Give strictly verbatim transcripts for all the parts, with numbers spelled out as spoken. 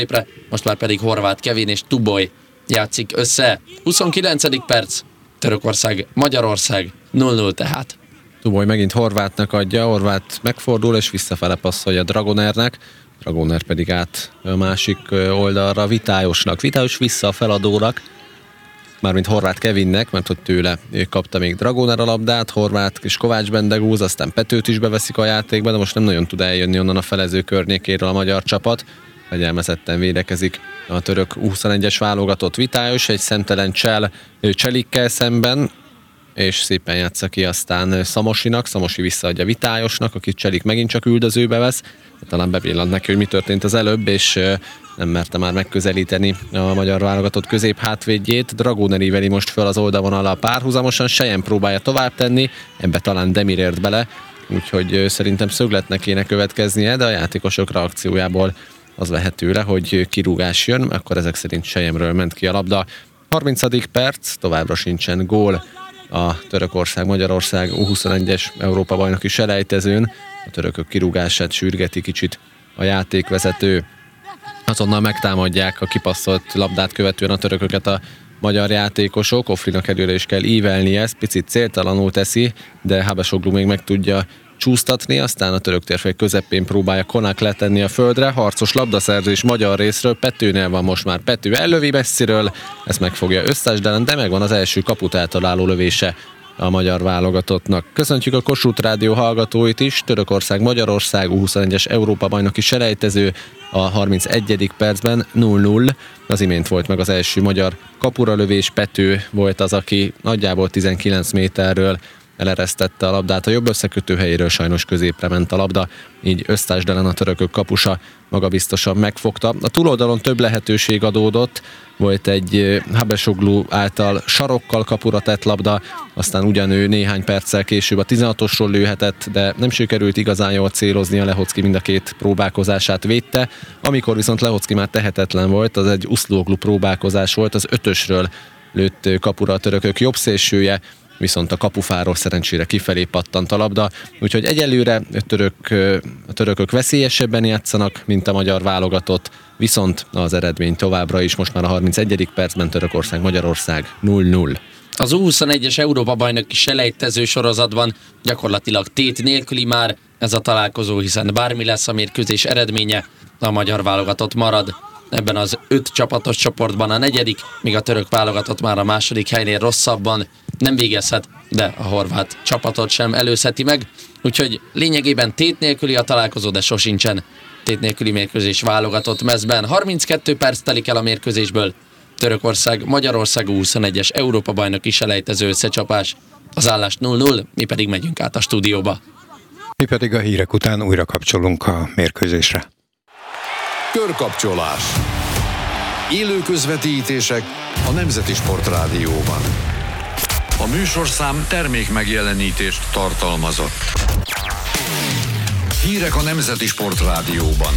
középre, most már pedig Horváth Kevin és Tuboly játszik össze. huszonkilencedik perc, Törökország, Magyarország nulla nulla tehát. Tuboly megint Horvátnak adja, Horváth megfordul és visszafele passzolja Dragonernek, Dragoner pedig át a másik oldalra Vitályosnak. Vitályos vissza a feladónak, mármint Horváth Kevinnek, mert hogy tőle kapta még Dragoner a labdát, Horváth és Kovács Bendegúz, aztán Petőt is beveszik a játékba, de most nem nagyon tud eljönni onnan a felező környékéről a magyar csapat. Fegyelmezetten védekezik a török U huszonegyes válogatott. Vitályos egy szemtelen Csel Cselikkel szemben, és szépen játsza ki aztán Szamosinak, Szamosi visszaadja Vitályosnak, akit Cselik megint csak üldözőbe vesz. Talán bevillant neki, hogy mi történt az előbb, és nem merte már megközelíteni a magyar válogatott közép hátvédjét. Dragoner íveli most föl az oldalvonallal párhuzamosan, Sejen próbálja tovább tenni, ebbe talán Demir ért bele, úgyhogy szerintem szögletnek kéne következnie, de a játékosok reakciójából az vehető le, hogy kirúgás jön, akkor ezek szerint Sejemről ment ki a labda. harmincadik perc, továbbra sincsen gól a Törökország-Magyarország U huszonegyes Európa-bajnoki selejtezőn. A törökök kirúgását sürgeti kicsit a játékvezető. Azonnal megtámadják a kipasszolt labdát követően a törököket a magyar játékosok. Ofrinak előre is kell ívelnie, ezt picit céltalanul teszi, de Habesoglu még meg tudja csúsztatni, aztán a török térfél közepén próbálja Konak letenni a földre. Harcos labdaszerzés magyar részről, Petőnél van most már, Pető ellövi messziről, ezt megfogja Összásdelen, de megvan az első kaput eltaláló lövése a magyar válogatottnak. Köszöntjük a Kossuth Rádió hallgatóit is. Törökország-Magyarország U huszonegyes Európa-bajnoki selejtező a harmincegyedik percben nulla nulla. Az imént volt meg az első magyar kapura lövés, Pető volt az, aki nagyjából tizenkilenc méterről eleresztette a labdát a jobb összekötő helyéről, sajnos középre ment a labda, így Öztásdelen a törökök kapusa magabiztosan megfogta. A túloldalon több lehetőség adódott, volt egy Habesoglu által sarokkal kapura tett labda, aztán ugyanő néhány perccel később a tizenhatosról lőhetett, de nem sikerült igazán jól célozni, a Lehocki mind a két próbálkozását védte. Amikor viszont Lehocki már tehetetlen volt, az egy Uszlóglu próbálkozás volt, az ötösről lőtt kapura a törökök jobb szélsője, viszont a kapufáról szerencsére kifelé pattant a labda, úgyhogy egyelőre a, török, a törökök veszélyesebben játszanak, mint a magyar válogatott, viszont az eredmény továbbra is most már a harmincegyedik percben Törökország-Magyarország nulla nulla. Az U huszonegyes Európa-bajnoki selejtező sorozatban gyakorlatilag tét nélküli már ez a találkozó, hiszen bármi lesz a mérkőzés eredménye, a magyar válogatott marad. Ebben az öt csapatos csoportban a negyedik, míg a török válogatott már a második helynél rosszabban nem végezhet, de a horvát csapatot sem előzheti meg, úgyhogy lényegében tét nélküli a találkozó, de sosincsen tét nélküli mérkőzés válogatott mezben. harminckettő perc telik el a mérkőzésből. Törökország, Magyarország U huszonegyes Európa-bajnoki selejtező összecsapás. Az állás nulla nulla, mi pedig megyünk át a stúdióba. Mi pedig a hírek után újra kapcsolunk a mérkőzésre. Körkapcsolás. Élő közvetítések a Nemzeti Sport Rádióban. A műsorszám termék megjelenítést tartalmazott. Hírek a Nemzeti Sport Rádióban.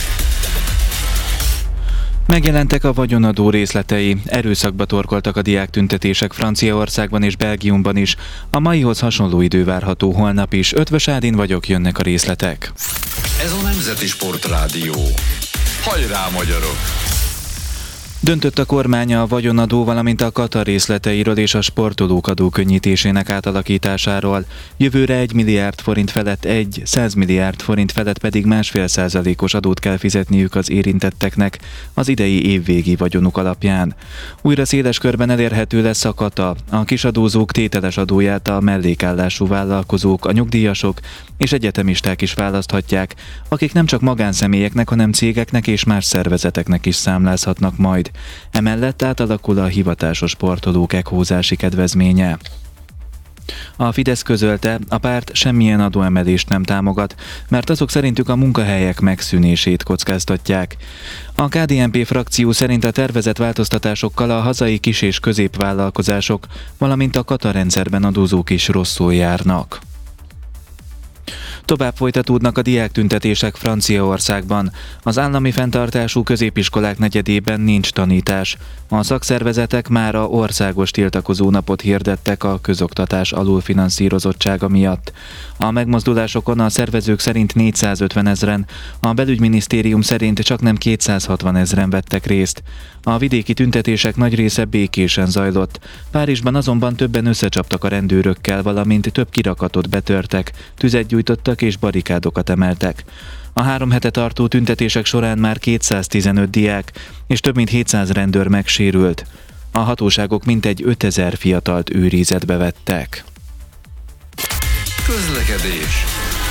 Megjelentek a vagyonadó részletei, erőszakba torkoltak a diáktüntetések Franciaországban és Belgiumban is. A maihoz hasonló idő várható holnap is. Ötvös Ádin vagyok, jönnek a részletek. Ez a Nemzeti Sport Rádió. Hajrá, magyarok! Döntött a kormány a vagyonadó, valamint a Katar részleteiről és a sportolók adókönnyítésének átalakításáról. Jövőre egy milliárd forint felett egy, száz milliárd forint felett pedig másfél százalékos adót kell fizetniük az érintetteknek az idei évvégi vagyonuk alapján. Újra széles körben elérhető lesz a kata, a kisadózók tételes adóját a mellékállású vállalkozók, a nyugdíjasok és egyetemisták is választhatják, akik nem csak magánszemélyeknek, hanem cégeknek és más szervezeteknek is számlázhatnak majd. Emellett átalakul a hivatásos sportolók ekhózási kedvezménye. A Fidesz közölte, a párt semmilyen adóemelést nem támogat, mert azok szerintük a munkahelyek megszűnését kockáztatják. A ká dé en pé frakció szerint a tervezett változtatásokkal a hazai kis- és középvállalkozások, valamint a kata rendszerben adózók is rosszul járnak. Tovább folytatódnak a diáktüntetések Franciaországban. Az állami fenntartású középiskolák negyedében nincs tanítás. A szakszervezetek mára országos tiltakozó napot hirdettek a közoktatás alulfinanszírozottsága miatt. A megmozdulásokon a szervezők szerint négyszázötven ezren, a belügyminisztérium szerint csaknem kétszázhatvan ezren vettek részt. A vidéki tüntetések nagy része békésen zajlott. Párizsban azonban többen összecsaptak a rendőrökkel, valamint több kirakatot betörtek, tüzet gyújtottak és barikádokat emeltek. A három hete tartó tüntetések során már kétszáztizenöt diák és több mint hétszáz rendőr megsérült. A hatóságok mintegy ötezer fiatalt őrizetbe vettek. Közlekedés.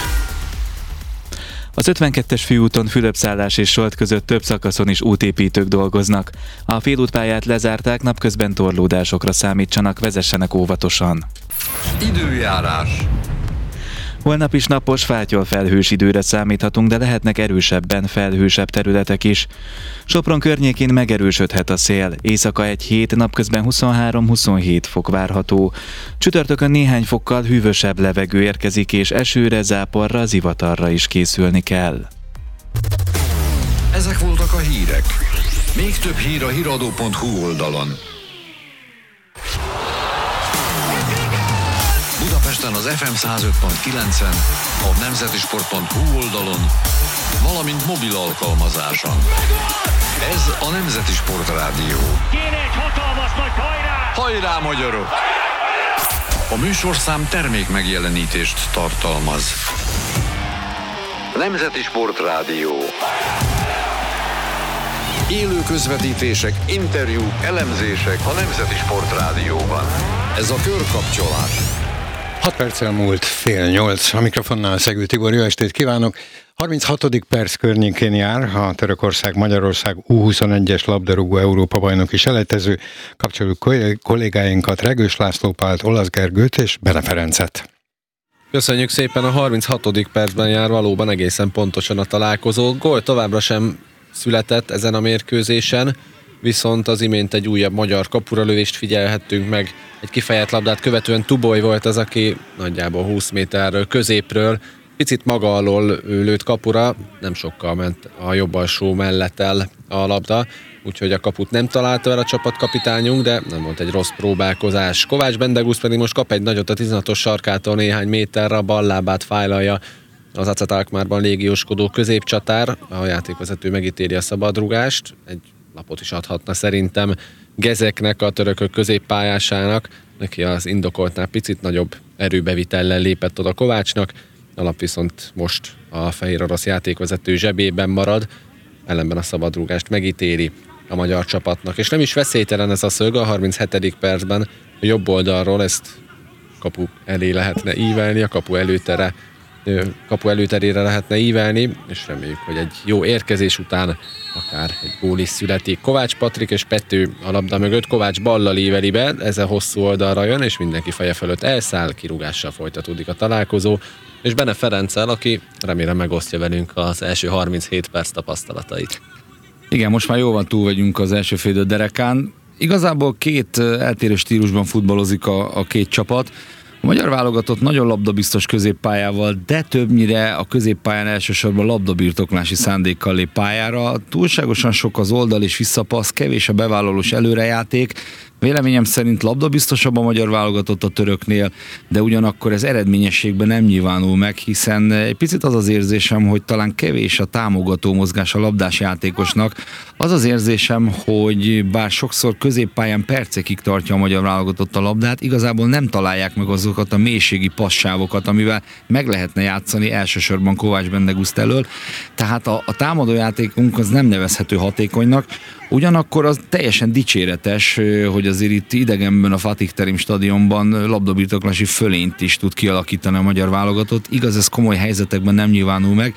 Az ötvenkettes főúton Fülöp-szállás és Solt között több szakaszon is útépítők dolgoznak. A félútpályát lezárták, napközben torlódásokra számítsanak, vezessenek óvatosan. Időjárás. Holnap is napos, fátyol felhős időre számíthatunk, de lehetnek erősebben felhősebb területek is. Sopron környékén megerősödhet a szél, éjszaka egy hét, napközben huszonhárom-huszonhét fok várható. Csütörtökön néhány fokkal hűvösebb levegő érkezik, és esőre, záporra, zivatarra is készülni kell. Ezek voltak a hírek. Még több hír a híradó pont hu oldalon. Budapesten az ef em száz öt pont kilencen, a nemzetisport pont hu oldalon, valamint mobil alkalmazáson. Ez a Nemzeti Sport Rádió. Kéne egy hatalmas nagy hajrá! Hajrá, magyarok! A műsorszám termék megjelenítést tartalmaz. Nemzeti Sport Rádió. Élő közvetítések, interjúk, elemzések a Nemzeti Sport Rádióban. Ez a körkapcsolás. hat perccel múlt fél nyolc, a mikrofonnál Szegő Tibor, jó estét kívánok! harminchatodik perc környékén jár a Törökország-Magyarország U huszonegyes labdarúgó Európa-bajnoki selejtező. Kapcsoljuk kollégáinkat, Regős László Pált, Olasz Gergőt és Bene Ferencet. Köszönjük szépen, a harminchatodik percben jár valóban egészen pontosan a találkozó. Gól továbbra sem született ezen a mérkőzésen, viszont az imént egy újabb magyar kapuralövést figyelhettünk meg. Egy kifejelt labdát követően Tuboly volt az, aki nagyjából húsz méterről, középről, picit maga alól lőtt kapura, nem sokkal ment a jobb alsó mellett el a labda, úgyhogy a kaput nem találta el a csapatkapitányunk, de nem volt egy rossz próbálkozás. Kovács Bendegusz pedig most kap egy nagyot a tizenhatos sarkától néhány méterre, a bal lábát fájlalja az á cé té Alkmaarban légióskodó középcsatár. A játékvezető megítéli a szabadrugást, egy lapot is adhatna szerintem Gezeknek, a törökök középpályásának, neki az indokoltnál picit nagyobb erőbevitellel lépett oda Kovácsnak, a lap viszont most a fehér orosz játékvezető zsebében marad, ellenben a szabadrúgást megítéli a magyar csapatnak, és nem is veszélytelen ez a szög a harminchetedik percben, a jobb oldalról ezt kapu elé lehetne ívelni, a kapu előtere kapu előterére lehetne ívelni, és reméljük, hogy egy jó érkezés után akár egy gól is születik. Kovács Patrik és Pető a labda mögött, Kovács ballal íveli be, ez a hosszú oldalra jön, és mindenki feje fölött elszáll, kirúgással folytatódik a találkozó, és Bene Ferenccel, aki remélem megosztja velünk az első harminchét perc tapasztalatait. Igen, most már jóval túl vagyunk az első félidő derekán. Igazából két eltérő stílusban futballozik a, a két csapat. A magyar válogatott nagyon labdabiztos középpályával, de többnyire a középpályán elsősorban labdabirtoklási szándékkal lép pályára. Túlságosan sok az oldal és visszapassz, kevés a bevállalós előrejáték. Véleményem szerint labdabiztosabb a magyar válogatott a töröknél, de ugyanakkor ez eredményességben nem nyilvánul meg, hiszen egy picit az az érzésem, hogy talán kevés a támogató mozgás a labdás játékosnak. Az az érzésem, hogy bár sokszor középpályán percekig tartja a magyar válogatott a labdát, igazából nem találják meg azokat a mélységi passávokat, amivel meg lehetne játszani elsősorban Kovács Bendeguszt elől. Tehát a, a támadójátékunk az nem nevezhető hatékonynak. Ugyanakkor az teljesen dicséretes, hogy azért itt idegenben a Fatih Terim stadionban labdabirtoklási fölényt is tud kialakítani a magyar válogatott. Igaz, ez komoly helyzetekben nem nyilvánul meg,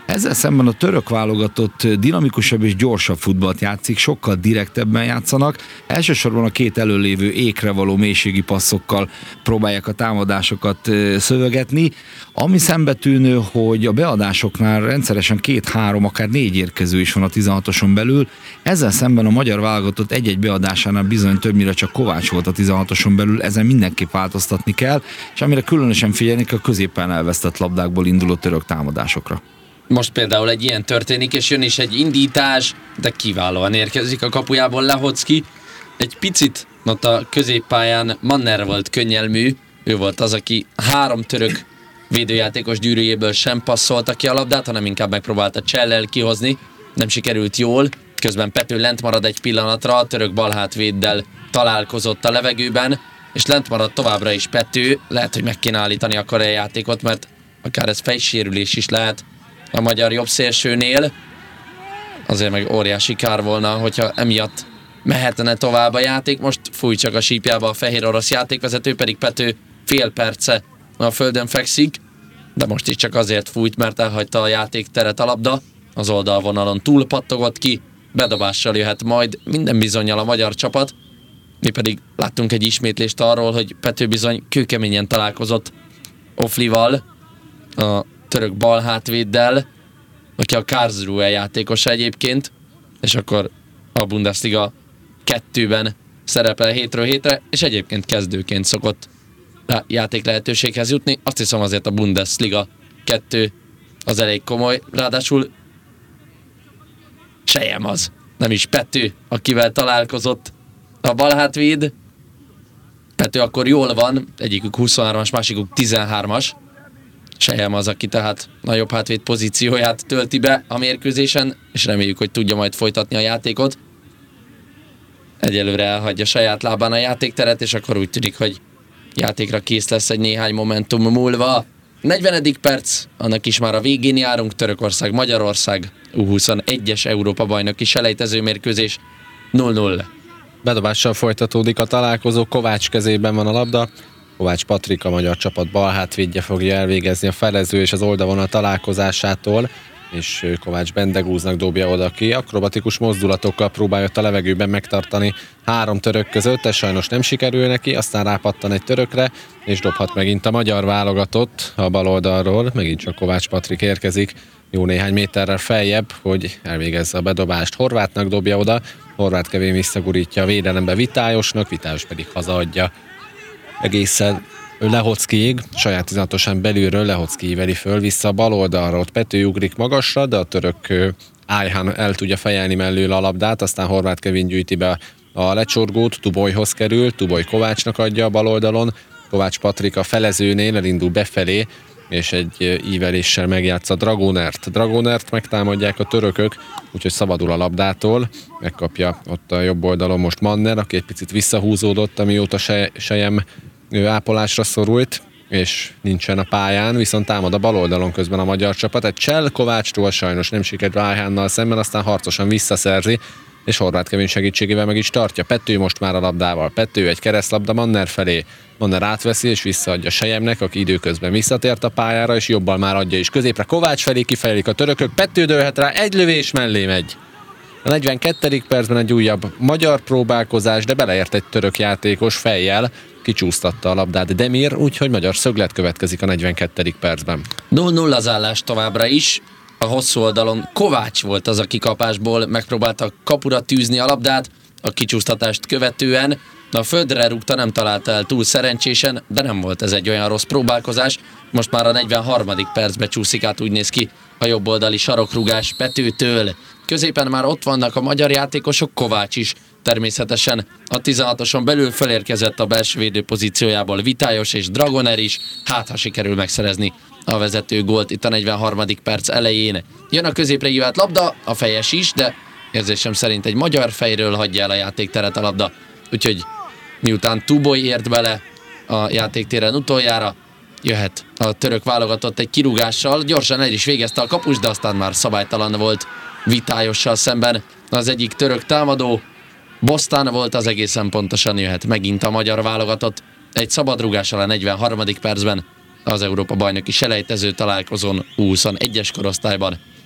Ezzel szemben a török válogatott dinamikusabb és gyorsabb futballt játszik, sokkal direktebben játszanak, elsősorban a két előlévő ékre való mélységi passzokkal próbálják a támadásokat szövegetni, ami szembetűnő, hogy a beadásoknál rendszeresen két-három, akár négy érkező is van a tizenhatoson belül, ezzel szemben a magyar válogatott egy-egy beadásánál bizony többnyire csak Kovács volt a tizenhatoson belül, ezen mindenképp változtatni kell, és amire különösen figyelni kell, a középen elvesztett labdákból induló török támadásokra. Most például egy ilyen történik, és jön is egy indítás, de kiválóan érkezik a kapujából Lehocki. Egy picit ott a középpályán Manner volt könnyelmű, ő volt az, aki három török védőjátékos gyűrűjéből sem passzolta ki a labdát, hanem inkább megpróbálta csellel kihozni, nem sikerült jól, közben Pető lent marad egy pillanatra, a török balhátvéddel találkozott a levegőben, és lent marad továbbra is Pető, lehet, hogy meg kéne állítani a koreai játékot, mert akár ez fejsérülés is lehet a magyar jobb szélsőnél, azért meg óriási kár volna, hogyha emiatt mehetne tovább a játék. Most fúj csak a sípjába a fehér orosz játékvezető, pedig Pető fél perce a földön fekszik, de most is csak azért fújt, mert elhagyta a játékteret a labda, az oldalvonalon túl pattogott ki, bedobással jöhet majd minden bizonnyal a magyar csapat. Mi pedig láttunk egy ismétlést arról, hogy Pető bizony kőkeményen találkozott Oflival, a török balhátvéddel, aki a Karlsruhe játékosa egyébként, és akkor a Bundesliga kettőben szerepel hétről hétre, és egyébként kezdőként szokott játék lehetőséghez jutni. Azt hiszem azért a Bundesliga kettő az elég komoly, ráadásul sejem az, nem is Pető, akivel találkozott a balhátvéd. Pető akkor jól van, egyikük huszonhármas, másikuk tizenhármas. Sejem az, aki tehát a jobb hátvéd pozícióját tölti be a mérkőzésen, és reméljük, hogy tudja majd folytatni a játékot. Egyelőre elhagyja saját lábán a játékteret, és akkor úgy tűnik, hogy játékra kész lesz egy néhány momentum múlva. negyvenedik perc, annak is már a végén járunk, Törökország-Magyarország U huszonegyes Európa-bajnoki selejtező mérkőzés nulla nulla. Bedobással folytatódik a találkozó, Kovács kezében van a labda, Kovács Patrik, a magyar csapat balhátvédje fogja elvégezni a felező és az oldalvonal találkozásától, és Kovács Bendegúznak dobja oda ki. Akrobatikus mozdulatokkal próbálja a levegőben megtartani három török között, ez sajnos nem sikerül neki, aztán rápattan egy törökre, és dobhat megint a magyar válogatott a bal oldalról. Megint csak Kovács Patrik érkezik jó néhány méterrel feljebb, hogy elvégezze a bedobást. Horvátnak dobja oda, Horváth kevén visszagurítja a védelembe Vitályosnak, Vitályos pedig hazaadja egészen Lehockiig, saját tizenhatosan belülről Lehocki veri föl vissza a bal oldalra, ott Pető ugrik magasra, de a török Ayhan el tudja fejelni mellől a labdát, aztán Horváth Kevin gyűjti be a lecsorgót, Tubolyhoz kerül, Tuboly Kovácsnak adja a bal oldalon, Kovács Patrik a felezőnél elindul befelé, és egy íveléssel megjátsza Dragonert. Dragonert megtámadják a törökök, úgyhogy szabadul a labdától, megkapja ott a jobb oldalon most Manner, aki egy picit visszahúzódott, amióta Sejem ápolásra szorult, és nincsen a pályán, viszont támad a bal oldalon közben a magyar csapat. Egy Csell Kovácstól sajnos nem sikerül Ayhannal szemben, aztán harcosan visszaszerzi, és Horváth Kevin segítségével meg is tartja. Pető most már a labdával. Pető egy keresztlabda Manner felé. Manner átveszi és visszaadja Sejemnek, aki időközben visszatért a pályára, és jobbal már adja is középre. Kovács felé kifejlik a törökök, Pető dőlhet rá, egy lövés mellé megy. A negyvenkettedik percben egy újabb magyar próbálkozás, de beleért egy török játékos fejjel, kicsúsztatta a labdát Demir, úgyhogy magyar szöglet következik a negyvenkettedik percben. nulla nulla az állás továbbra is. A hosszú oldalon Kovács volt az, aki kapásból megpróbálta kapura tűzni a labdát, a kicsúsztatást követően. A földre rúgta, nem találta el túl szerencsésen, de nem volt ez egy olyan rossz próbálkozás. Most már a negyvenharmadik percbe csúszik át, úgy néz ki a jobb oldali sarokrugás Petőtől. Középen már ott vannak a magyar játékosok, Kovács is természetesen a tizenhatoson belül felérkezett a belső védő pozíciójából Vitályos és Dragoner is, hát ha sikerül megszerezni a vezető gólt itt a negyvenharmadik perc elején. Jön a középre hívált labda, a fejes is, de érzésem szerint egy magyar fejről hagyja el a játékteret a labda, úgyhogy miután Tuboly ért bele a játéktéren utoljára, jöhet a török válogatott egy kirúgással, gyorsan el is végezte a kapus, de aztán már szabálytalan volt Vitályossal szemben az egyik török támadó. Bostan volt az, egészen pontosan jöhet megint a magyar válogatott egy szabadrúgással a negyvenharmadik percben az Európa-bajnoki selejtező találkozón U huszonegyes korosztályban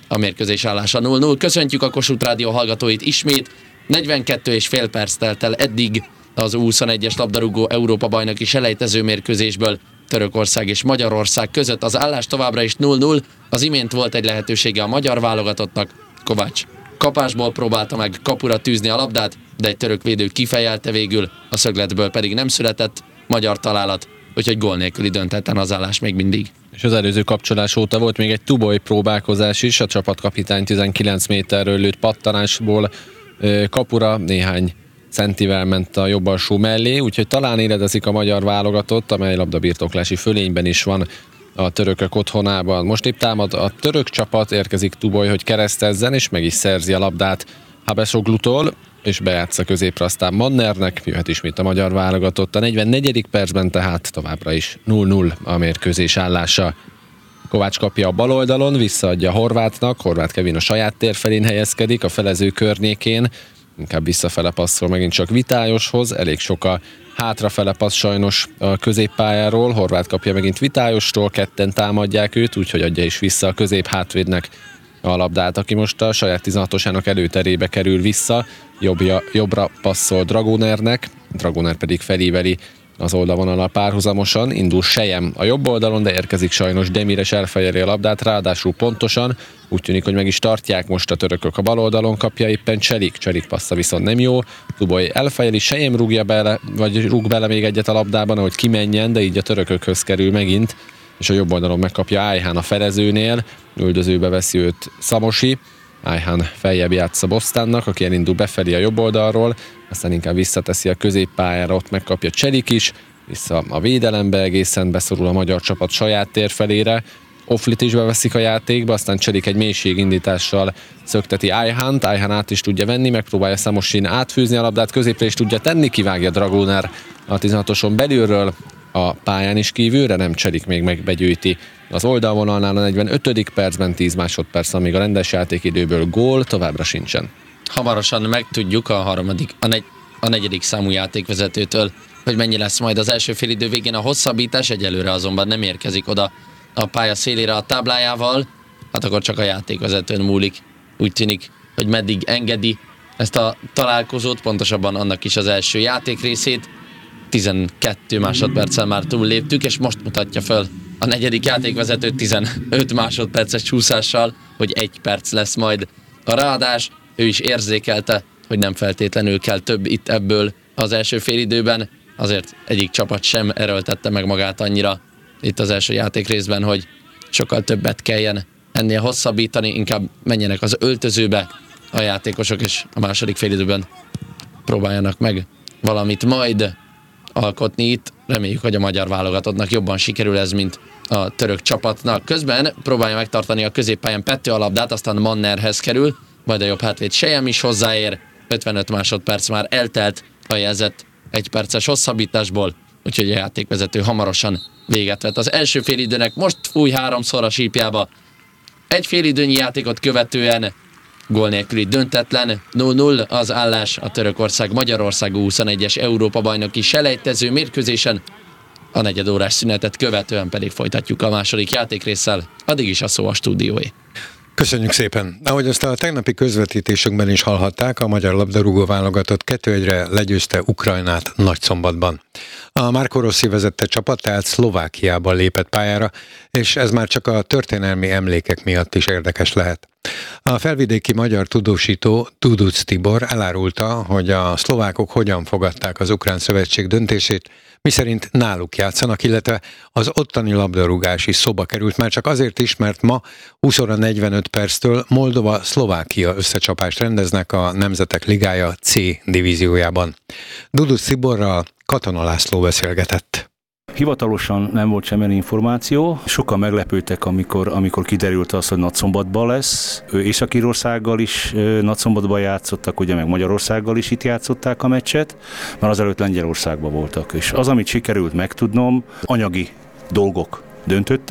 a mérkőzés állása nulla nulla. Köszöntjük a Kossuth Rádió hallgatóit ismét. negyvenkettő és fél perc telt el eddig az U huszonegyes labdarúgó Európa-bajnoki selejtező mérkőzésből Törökország és Magyarország között. Az állás továbbra is nulla nulla. Az imént volt egy lehetősége a magyar válogatottnak. Kovács kapásból próbálta meg kapura tűzni a labdát, de egy török védő kifejelte végül, a szögletből pedig nem született magyar találat, úgyhogy gól nélküli döntetlen az állás még mindig. És az előző kapcsolás óta volt még egy Tuboly próbálkozás is, a csapatkapitány tizenkilenc méterről lőtt pattanásból kapura néhány centivel ment a jobb alsó mellé, úgyhogy talán éledezik a magyar válogatott, amely labdabirtoklási fölényben is van a törökök otthonában. Most épp támad a török csapat, érkezik Tuboly, hogy keresztezzen, és meg is szerzi a labdát Habesoglutól, és bejátsza középre aztán Mannernek, jöhet ismét a magyar válogatott. A negyvennegyedik percben tehát továbbra is nulla nulla a mérkőzés állása. Kovács kapja a bal oldalon, visszaadja Horvátnak, Horváth Kevin a saját tér felén helyezkedik, a felező környékén, inkább visszafele passzol megint csak Vitályoshoz, elég sok a hátrafele passz sajnos a középpályáról, Horváth kapja megint Vitályostól, ketten támadják őt, úgyhogy adja is vissza a közép hátvédnek a labdát, aki most a saját tizenhatosának előterébe kerül vissza, jobbja, jobbra passzol Dragonernek, Dragoner pedig felíveli az oldalvonalal párhuzamosan, indul Sejem a jobb oldalon, de érkezik sajnos Demires, elfejeli a labdát, ráadásul pontosan, úgy tűnik, hogy meg is tartják most a törökök a bal oldalon, kapja éppen Cselik, Cselik passza viszont nem jó, Tuboly elfejeli, Sejem rúgja bele, vagy rúg bele még egyet a labdában, ahogy kimenjen, de így a törökökhöz kerül megint, és a jobb oldalon megkapja Ájhán a felezőnél, üldözőbe veszi őt Szamosi, Ájhán feljebb játsza Bostánnak, aki elindul befelé a jobb oldalról, aztán inkább visszateszi a középpályára, ott megkapja Cselik is, vissza a védelembe, egészen beszorul a magyar csapat saját tér felére, Oflit is beveszik a játékba, aztán Cselik egy mélységindítással szökteti Ájhánt, Ájhán át is tudja venni, megpróbálja Szamosin átfűzni a labdát, középre is tudja tenni, kivágja Dragoner a tizenhatoson belülről, a pályán is kívülre, nem Cselik még megbegyűjti az oldalvonalnál a negyvenötödik percben, tíz másodperc, amíg a rendes játékidőből gól továbbra sincsen. Hamarosan megtudjuk a harmadik, a, negy, a negyedik számú játékvezetőtől, hogy mennyi lesz majd az első félidő végén a hosszabbítás, egyelőre azonban nem érkezik oda a pálya szélére a táblájával, hát akkor csak a játékvezetőn múlik. Úgy tűnik, hogy meddig engedi ezt a találkozót, pontosabban annak is az első játékrészét. tizenkettő másodperccel már túlléptük, és most mutatja föl a negyedik játékvezető tizenöt másodperces csúszással, hogy egy perc lesz majd a ráadás. Ő is érzékelte, hogy nem feltétlenül kell több itt ebből az első félidőben, azért egyik csapat sem erőltette meg magát annyira itt az első játékrészben, hogy sokkal többet kelljen ennél hosszabbítani, inkább menjenek az öltözőbe a játékosok, és a második félidőben próbáljanak meg valamit majd alkotni itt. Reméljük, hogy a magyar válogatottnak jobban sikerül ez, mint a török csapatnak. Közben próbálja megtartani a középpályán Pető a labdát, aztán Mannerhez kerül, majd a jobb hátvéd Sejem is hozzáér. ötvenöt másodperc már eltelt a jelzett egy perces hosszabbításból, úgyhogy a játékvezető hamarosan véget vett az első félidőnek. Most fúj háromszor a sípjába. Egy félidőnyi játékot követően gól nélküli döntetlen, nulla nulla az állás a Törökország-Magyarország U huszonegyes Európa-bajnoki selejtező mérkőzésen. A negyedórás szünetet követően pedig folytatjuk a második játékrésszel. Addig is a szó a stúdióé. Köszönjük szépen! Ahogy azt a tegnapi közvetítésünkben is hallhatták, a magyar labdarúgó válogatott kettő egyre legyőzte Ukrajnát Nagyszombatban. A Marco Rossi vezette csapat tehát Szlovákiában lépett pályára, és ez már csak a történelmi emlékek miatt is érdekes lehet. A felvidéki magyar tudósító Tuduc Tibor elárulta, hogy a szlovákok hogyan fogadták az Ukrán Szövetség döntését, miszerint náluk játszanak, illetve az ottani labdarúgás is szóba került, már csak azért is, mert ma húsz óra negyvenöt perctől Moldova-Szlovákia összecsapást rendeznek a Nemzetek Ligája C divíziójában. Tuduc Tiborral Katona László beszélgetett. Hivatalosan nem volt semmilyen információ. Sokan meglepődtek, amikor, amikor kiderült az, hogy Nagyszombatban lesz. Észak-Írországgal is Nagyszombatban játszottak, ugye meg Magyarországgal is itt játszották a meccset, mert azelőtt Lengyelországban voltak. És az, amit sikerült megtudnom, anyagi dolgok döntöttek.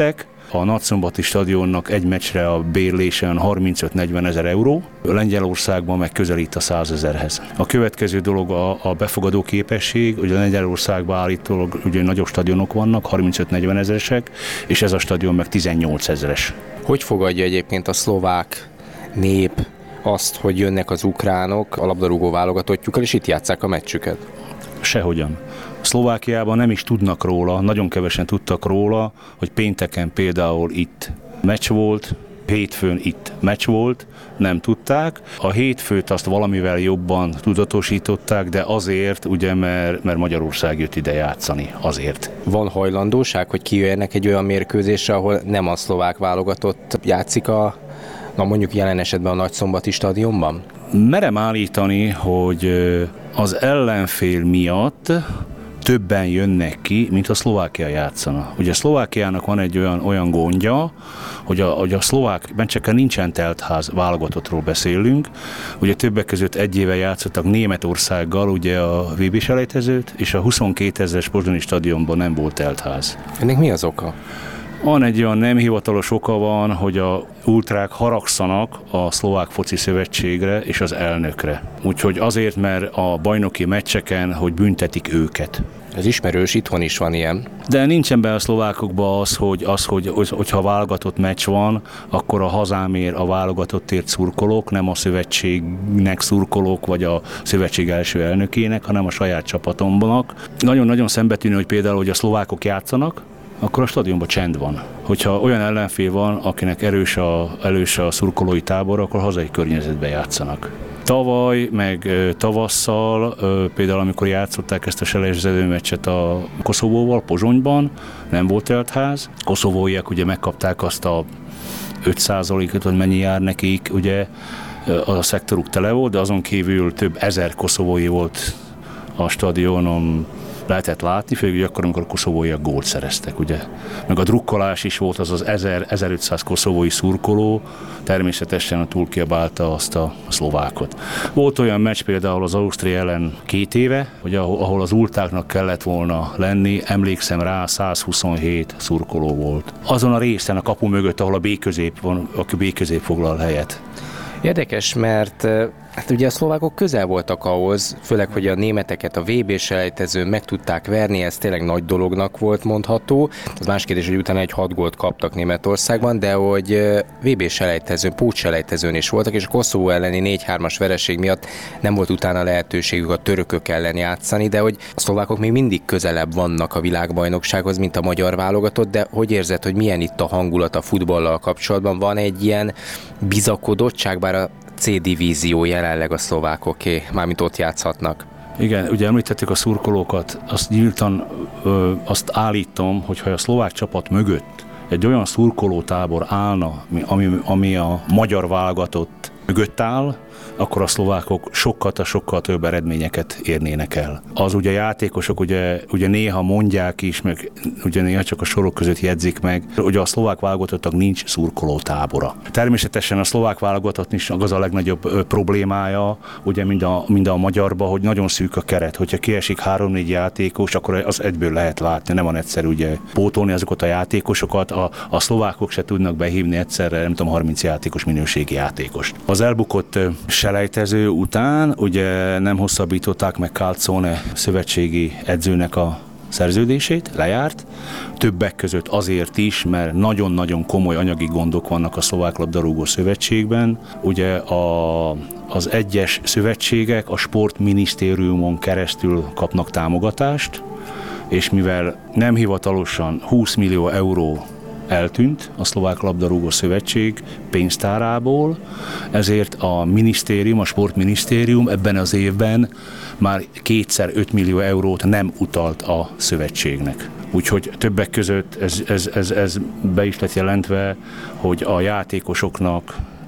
A Nagyszombati stadionnak egy meccsre a bérlése harmincöt-negyven ezer euró, Lengyelországban meg közelít a százezerhez. A következő dolog a, a befogadó képesség, ugye Lengyelországban állítólag ugye nagyobb stadionok vannak, harmincöt-negyven ezeresek, és ez a stadion meg tizennyolc ezeres. Hogy fogadja egyébként a szlovák nép azt, hogy jönnek az ukránok a labdarúgó válogatottjukkal, és itt játsszák a meccsüket? Sehogyan. Szlovákiában nem is tudnak róla, nagyon kevesen tudtak róla, hogy pénteken például itt meccs volt, hétfőn itt meccs volt, nem tudták. A hétfőt azt valamivel jobban tudatosították, de azért, ugye, mert, mert Magyarország jött ide játszani, azért. Van hajlandóság, hogy kijöjjenek egy olyan mérkőzésre, ahol nem a szlovák válogatott játszik a, na mondjuk jelen esetben a Nagyszombati stadionban? Merem állítani, hogy az ellenfél miatt többen jönnek ki, mint a Szlovákia játszana. Ugye a Szlovákiának van egy olyan, olyan gondja, hogy a, hogy a szlovák meccseken nincsen teltház, válogatottról beszélünk. Ugye többek között egy éve játszottak Németországgal ugye a vé bé-selejtezőt, és a huszonkét ezeres pozsonyi stadionban nem volt teltház. Ennek mi az oka? Van egy olyan nem hivatalos oka van, hogy a ultrák haragszanak a szlovák foci szövetségre és az elnökre. Úgyhogy azért, mert a bajnoki meccseken, hogy büntetik őket. Ez ismerős, itthon is van ilyen. De nincsen be a szlovákokban az, hogy, az, hogy hogyha válogatott meccs van, akkor a hazámért, a válogatottért szurkolók, nem a szövetségnek szurkolók, vagy a szövetség első elnökének, hanem a saját csapatomnak. Nagyon-nagyon szembetűnő, hogy például, hogy a szlovákok játszanak, akkor a stadionban csend van. Hogyha olyan ellenfél van, akinek erős a, erős a szurkolói tábor, akkor hazai környezetben játszanak. Tavaly, meg tavasszal, például amikor játszották ezt a selejtező meccset a Koszovóval, Pozsonyban, nem volt teltház. Koszovóiak ugye megkapták azt a öt százalékot, hogy mennyi jár nekik, ugye a szektoruk tele volt, de azon kívül több ezer koszovói volt a stadionon, lehetett látni, főleg akkor, amikor a koszovóiak gólt szereztek, ugye. Meg a drukkolás is volt, az az ezer-ezerötszáz koszovói szurkoló, természetesen túlkiabálta azt a szlovákot. Volt olyan meccs például az Ausztria ellen két éve, hogy ahol az ultáknak kellett volna lenni, emlékszem rá, százhuszonhét szurkoló volt. Azon a részen a kapu mögött, ahol a B-közép van, a B-közép foglal helyet. Érdekes, mert hát ugye a szlovákok közel voltak ahhoz, főleg, hogy a németeket a vé bé-selejtezőn meg tudták verni, ez tényleg nagy dolognak volt mondható. Az más kérdés, hogy utána egy hat gólt kaptak Németországban, de hogy vé bé-selejtezőn, pótselejtezőn is voltak, és a Koszovó elleni négy hármas vereség miatt nem volt utána lehetőségük a törökök ellen játszani, de hogy a szlovákok még mindig közelebb vannak a világbajnoksághoz, mint a magyar válogatott, de hogy érzed, hogy milyen itt a hangulat a futballal kapcsolatban? Van egy ilyen bizakodottság, bár a C-divízió jelenleg a szlovákoké, mármint ott játszhatnak. Igen, ugye említettük a szurkolókat, azt nyíltan ö, azt állítom, hogy ha a szlovák csapat mögött egy olyan szurkolótábor állna, ami, ami a magyar válogatott mögött áll, akkor a szlovákok sokkal-sokkal több eredményeket érnének el. Az ugye játékosok ugye, ugye néha mondják is, meg ugye néha csak a sorok között jegyzik meg, hogy a szlovák válogatottak nincs szurkolótábora. Természetesen a szlovák válogatott is az a legnagyobb ö, problémája, ugye mind a, mind a magyarba, hogy nagyon szűk a keret. Hogyha kiesik három-négy játékos, akkor az egyből lehet látni, nem van egyszerű ugye pótolni azokat a játékosokat. A, a szlovákok se tudnak behívni egyszerre, nem tudom, harminc játékos minőségi játékost. Az elbukott ö, selejtező után ugye nem hosszabbították meg Calzone szövetségi edzőnek a szerződését, lejárt. Többek között azért is, mert nagyon-nagyon komoly anyagi gondok vannak a szlovák labdarúgó szövetségben. Ugye a, az egyes szövetségek a sportminisztériumon keresztül kapnak támogatást, és mivel nem hivatalosan húsz millió euró eltűnt a szlovák labdarúgó szövetség pénztárából, ezért a minisztérium, a sportminisztérium ebben az évben már kétszer öt millió eurót nem utalt a szövetségnek. Úgyhogy többek között ez, ez, ez, ez be is lett jelentve, hogy a játékosoknak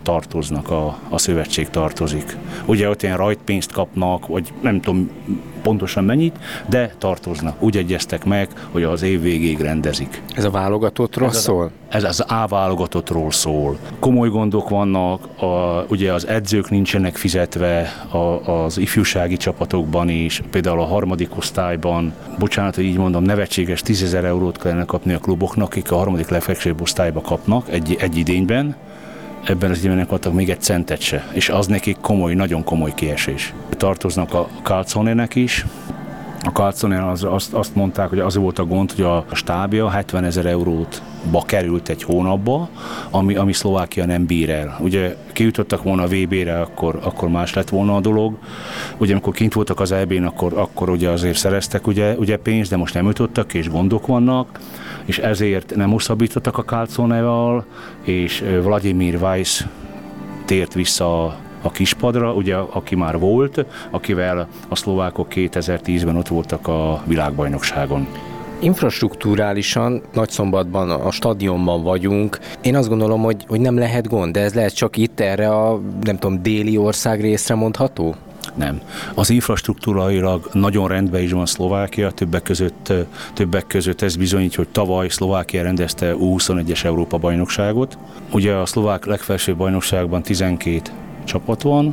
tartoznak, a, a szövetség tartozik. Ugye ott ilyen rajtpénzt kapnak, vagy nem tudom pontosan mennyit, de tartoznak. Úgy egyeztek meg, hogy az év végéig rendezik. Ez a válogatottról ez szól? A, ez az A válogatottról szól. Komoly gondok vannak, a, ugye az edzők nincsenek fizetve a, az ifjúsági csapatokban is, például a harmadik osztályban, bocsánat, hogy így mondom, nevetséges tízezer eurót kellene kapni a kluboknak, akik a harmadik legfelsőbb osztályba kapnak egy, egy idényben. Ebben az időben adtak még egy centet se, és az nekik komoly, nagyon komoly kiesés. Tartoznak a Calzonének is. A Calzone az, azt, azt mondták, hogy az volt a gond, hogy a stábja hetvenezer eurótba került egy hónapba, ami, ami Szlovákia nem bír el. Ugye kijutottak volna a vé bé-re, akkor, akkor más lett volna a dolog. Ugye amikor kint voltak az é bén, akkor, akkor ugye azért szereztek ugye, ugye pénzt, de most nem jutottak, és gondok vannak, és ezért nem hosszabbítottak a Calzonéval, és Vladimir Weiss tért vissza a a kispadra, ugye, aki már volt, akivel a szlovákok kétezer-tízben ott voltak a világbajnokságon. Infrastruktúrálisan Nagyszombatban, a stadionban vagyunk. Én azt gondolom, hogy, hogy nem lehet gond, de ez lehet csak itt erre a, nem tudom, déli ország részre mondható? Nem. Az infrastruktúrailag nagyon rendben is van Szlovákia, többek között, többek között ez bizonyítja, hogy tavaly Szlovákia rendezte U huszonegyes Európa-bajnokságot. Ugye a szlovák legfelsőbb bajnokságban tizenkét csapat van,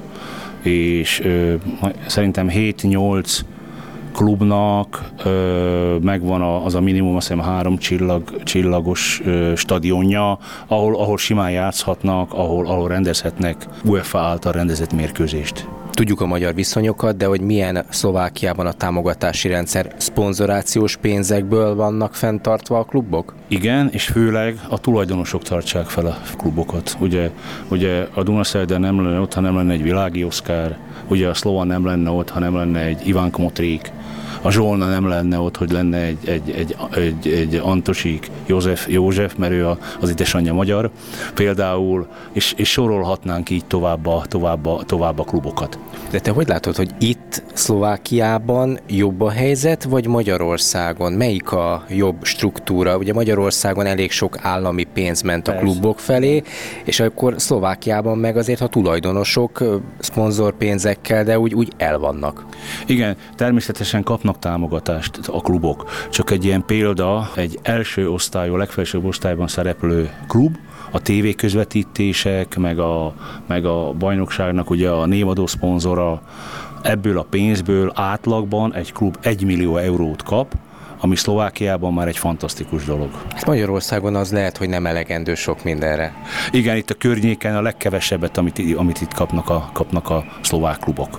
és ö, szerintem hét-nyolc klubnak ö, megvan a, az a minimum, azt hiszem három csillag, csillagos ö, stadionja, ahol, ahol simán játszhatnak, ahol, ahol rendezhetnek UEFA által rendezett mérkőzést. Tudjuk a magyar viszonyokat, de hogy milyen Szlovákiában a támogatási rendszer, szponzorációs pénzekből vannak fenntartva a klubok? Igen, és főleg a tulajdonosok tartsák fel a klubokat. Ugye, ugye a Dunaszerde nem lenne ott, ha nem lenne egy Világi Oszkár, ugye a Slovan nem lenne ott, ha nem lenne egy Iván Kmotrík, a Zsolna nem lenne ott, hogy lenne egy, egy, egy, egy, egy Antosík József, József, mert ő az édesanyja magyar például, és, és sorolhatnánk így tovább a, tovább, a, tovább a klubokat. De te hogy látod, hogy itt Szlovákiában jobb a helyzet, vagy Magyarországon? Melyik a jobb struktúra? Ugye Magyarországon elég sok állami pénz ment a Persze. klubok felé, és akkor Szlovákiában meg azért a tulajdonosok szponzorpénzekkel, de úgy, úgy elvannak. Igen, természetesen kapnak támogatást a klubok. Csak egy ilyen példa, egy első osztályú, legfelsőbb osztályban szereplő klub, a tévéközvetítések, meg a, meg a bajnokságnak ugye a névadó szponzora, ebből a pénzből átlagban egy klub egy millió eurót kap, ami Szlovákiában már egy fantasztikus dolog. Magyarországon az lehet, hogy nem elegendő sok mindenre. Igen, itt a környéken a legkevesebbet, amit, amit itt kapnak a, kapnak a szlovák klubok.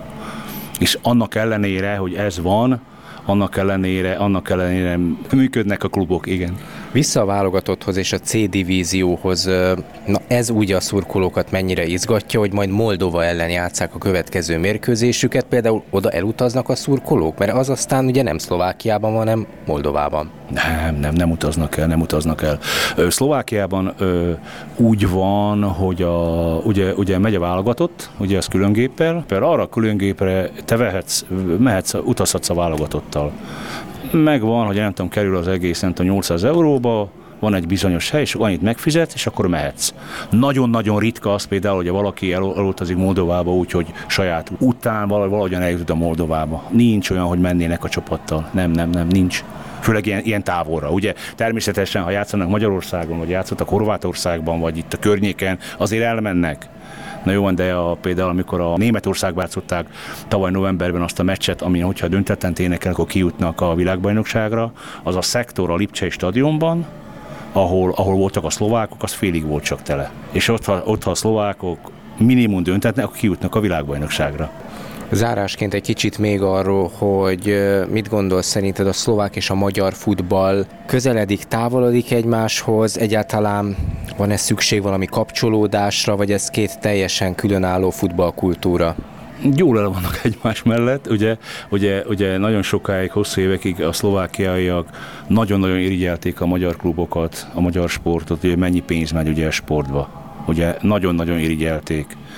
És annak ellenére, hogy ez van, annak ellenére, annak ellenére működnek a klubok, igen. Vissza a válogatotthoz és a C divízióhoz, na ez úgy a szurkolókat mennyire izgatja, hogy majd Moldova ellen játsszák a következő mérkőzésüket, például oda elutaznak a szurkolók, mert az aztán ugye nem Szlovákiában van, hanem Moldovában. Nem, nem, nem utaznak el, nem utaznak el. Szlovákiában ö, úgy van, hogy a, ugye, ugye megy a válogatott, ugye az különgéppel, például arra a különgépre te vehetsz, mehetsz, utazhatsz a válogatottal. Megvan, hogy nem tudom, kerül az egész, nem tudom, nyolcszáz euróba, van egy bizonyos hely, és annyit megfizet, és akkor mehetsz. Nagyon-nagyon ritka az például, hogy valaki elutazik Moldovába úgy, hogy saját után valahogyan eljut a Moldovába. Nincs olyan, hogy mennének a csapattal. Nem, nem, nem, nincs. Főleg ilyen, ilyen távolra. Ugye természetesen, ha játszanak Magyarországon, vagy játszottak Horvátországban, vagy itt a környéken, azért elmennek. Na jó, de a, például amikor a Németországban játszották tavaly novemberben azt a meccset, amin hogyha döntetlen énekel, akkor kijutnak a világbajnokságra, az a szektor a Lipcsei stadionban, ahol, ahol voltak a szlovákok, az félig volt csak tele. És ott, ha, ott, ha a szlovákok minimum döntetnek, akkor kijutnak a világbajnokságra. Zárásként egy kicsit még arról, hogy mit gondolsz szerinted a szlovák és a magyar futball közeledik, távolodik egymáshoz, egyáltalán van-e szükség valami kapcsolódásra, vagy ez két teljesen különálló futballkultúra? Jól el vannak egymás mellett, ugye, ugye, ugye nagyon sokáig, hosszú évekig a szlovákiaiak nagyon-nagyon irigyelték a magyar klubokat, a magyar sportot, ugye mennyi pénz megy ugye a sportba, ugye nagyon-nagyon irigyelték.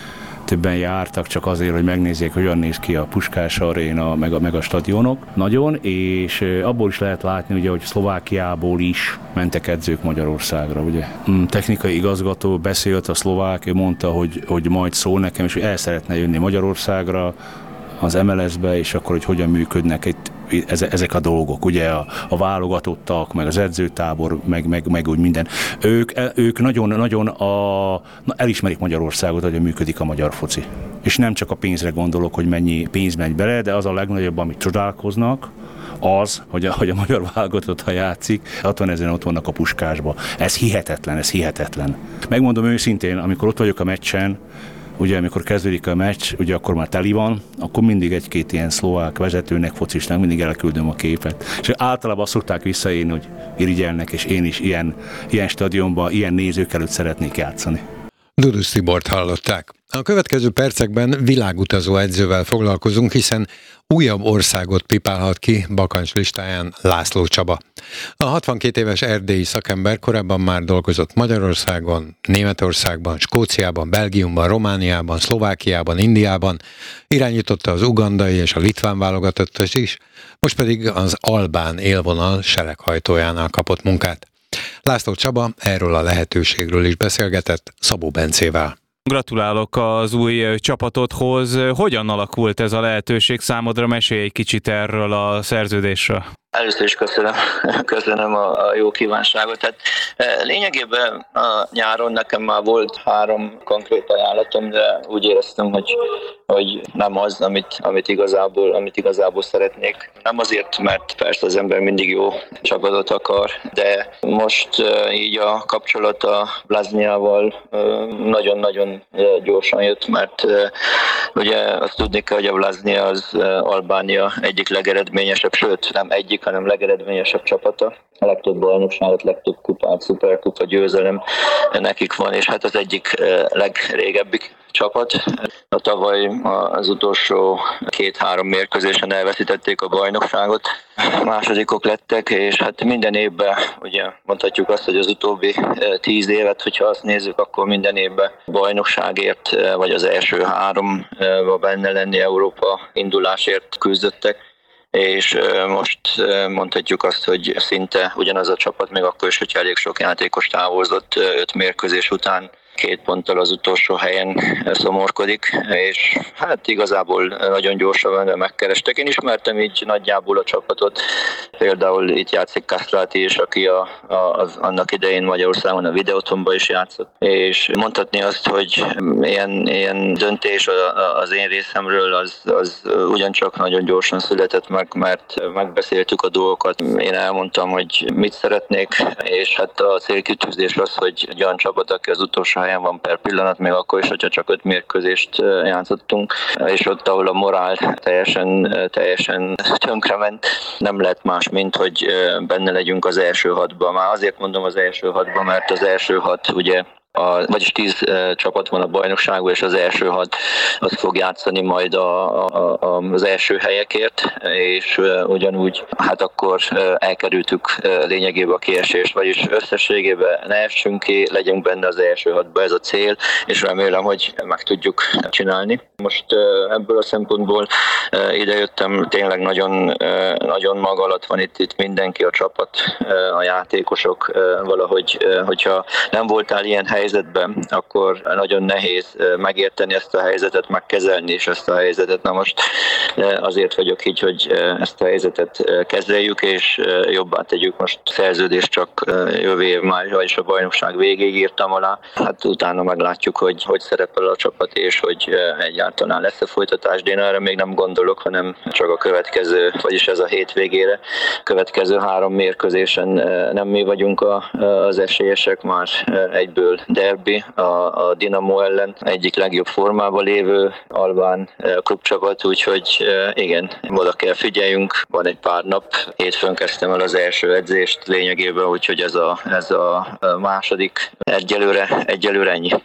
többen jártak csak azért, hogy megnézzék, hogyan néz ki a Puskás Aréna, meg a, meg a stadionok nagyon, és abból is lehet látni, ugye, hogy Szlovákiából is mentek edzők Magyarországra, ugye. Technikai igazgató beszélt a szlovák, ő mondta, hogy, hogy majd szól nekem, és hogy el szeretne jönni Magyarországra, az em el es-be, és akkor, hogy hogyan működnek itt ezek a dolgok, ugye a, a válogatottak, meg az edzőtábor, meg, meg, meg úgy minden. Ők, ők nagyon-nagyon a, na, elismerik Magyarországot, hogy működik a magyar foci. És nem csak a pénzre gondolok, hogy mennyi pénz megy bele, de az a legnagyobb, amit csodálkoznak, az, hogy a, hogy a magyar válogatott, ha játszik, hatvan ezeren ott vannak a Puskásba. Ez hihetetlen, ez hihetetlen. Megmondom őszintén, amikor ott vagyok a meccsen, ugye amikor kezdődik a meccs, ugye akkor már teli van, akkor mindig egy-két ilyen szlovák vezetőnek, focisnak mindig elküldöm a képet. És általában azt szokták visszaírni, hogy irigyelnek, és én is ilyen, ilyen stadionban, ilyen nézők előtt szeretnék játszani. Dudusz Tibort hallották. A következő percekben világutazó edzővel foglalkozunk, hiszen újabb országot pipálhat ki bakancs listáján László Csaba. A hatvankét éves erdélyi szakember korábban már dolgozott Magyarországon, Németországban, Skóciában, Belgiumban, Romániában, Szlovákiában, Indiában, irányította az ugandai és a litván válogatottat is, most pedig az albán élvonal sereghajtójánál kapott munkát. László Csaba erről a lehetőségről is beszélgetett Szabó Bencével. Gratulálok az új csapatodhoz. Hogyan alakult ez a lehetőség számodra? Mesélj egy kicsit erről a szerződésről. Először is köszönöm, köszönöm a, a jó kívánságot. Tehát, lényegében a nyáron nekem már volt három konkrét ajánlatom, de úgy éreztem, hogy, hogy nem az, amit, amit, igazából, amit igazából szeretnék. Nem azért, mert persze az ember mindig jó csapatot akar, de most így a kapcsolat a Blazniával nagyon-nagyon gyorsan jött, mert ugye azt tudni kell, hogy a Blaznia az Albánia egyik legeredményesebb, sőt nem egyik, hanem legeredményesebb csapata. A legtöbb bajnokságot, legtöbb kupát, szuperkupa győzelem nekik van, és hát az egyik legrégebbi csapat. A tavaly az utolsó két-három mérkőzésen elveszítették a bajnokságot, másodikok lettek, és hát minden évben, ugye mondhatjuk azt, hogy az utóbbi tíz évet, hogyha azt nézzük, akkor minden évben bajnokságért, vagy az első háromba benne lenni, Európa indulásért küzdöttek. És most mondhatjuk azt, hogy szinte ugyanaz a csapat, még akkor is, hogyha elég sok játékos távozott öt mérkőzés után, két ponttal az utolsó helyen szomorkodik, és hát igazából nagyon gyorsan megkerestek. Én ismertem így nagyjából a csapatot, például itt játszik Kastráti is, aki a, a, az, annak idején Magyarországon a Videotonban is játszott, és mondhatni azt, hogy ilyen, ilyen döntés az én részemről az, az ugyancsak nagyon gyorsan született meg, mert megbeszéltük a dolgokat. Én elmondtam, hogy mit szeretnék, és hát a célkitűzés az, hogy egy olyan csapat, aki az utolsó helyen van per pillanat, még akkor is, hogyha csak öt mérkőzést játszottunk, és ott, ahol a morál teljesen, teljesen tönkrement, nem lett más, mint hogy benne legyünk az első hatban. Már azért mondom az első hatban, mert az első hat ugye A, vagyis tíz e, csapat van a bajnokságban, és az első hat az fog játszani majd a, a, a, az első helyekért, és e, ugyanúgy hát akkor e, elkerültük e, lényegében a kiesést, vagyis összességében ne essünk ki, legyünk benne az első hatban, ez a cél, és remélem, hogy meg tudjuk csinálni. Most e, ebből a szempontból e, idejöttem, tényleg nagyon, e, nagyon maga alatt van itt, itt mindenki, a csapat, e, a játékosok, e, valahogy, e, hogyha nem voltál ilyen hely helyzetben, akkor nagyon nehéz megérteni ezt a helyzetet, megkezelni is ezt a helyzetet. Na most azért vagyok így, hogy ezt a helyzetet kezeljük, és jobbá tegyük. Most szerződést csak jövő év május, vagyis a bajnokság végéig írtam alá. Hát utána meglátjuk, hogy hogy szerepel a csapat, és hogy egyáltalán lesz a folytatás. De én erre még nem gondolok, hanem csak a következő, vagyis ez a hétvégére, következő három mérkőzésen nem mi vagyunk az esélyesek, már egyből derbi a, a Dinamo ellen, egyik legjobb formában lévő albán klubcsapat, úgyhogy igen, oda kell figyeljünk, van egy pár nap, hétfőn kezdtem el az első edzést lényegében, úgyhogy ez a, ez a második, egyelőre, egyelőre ennyi.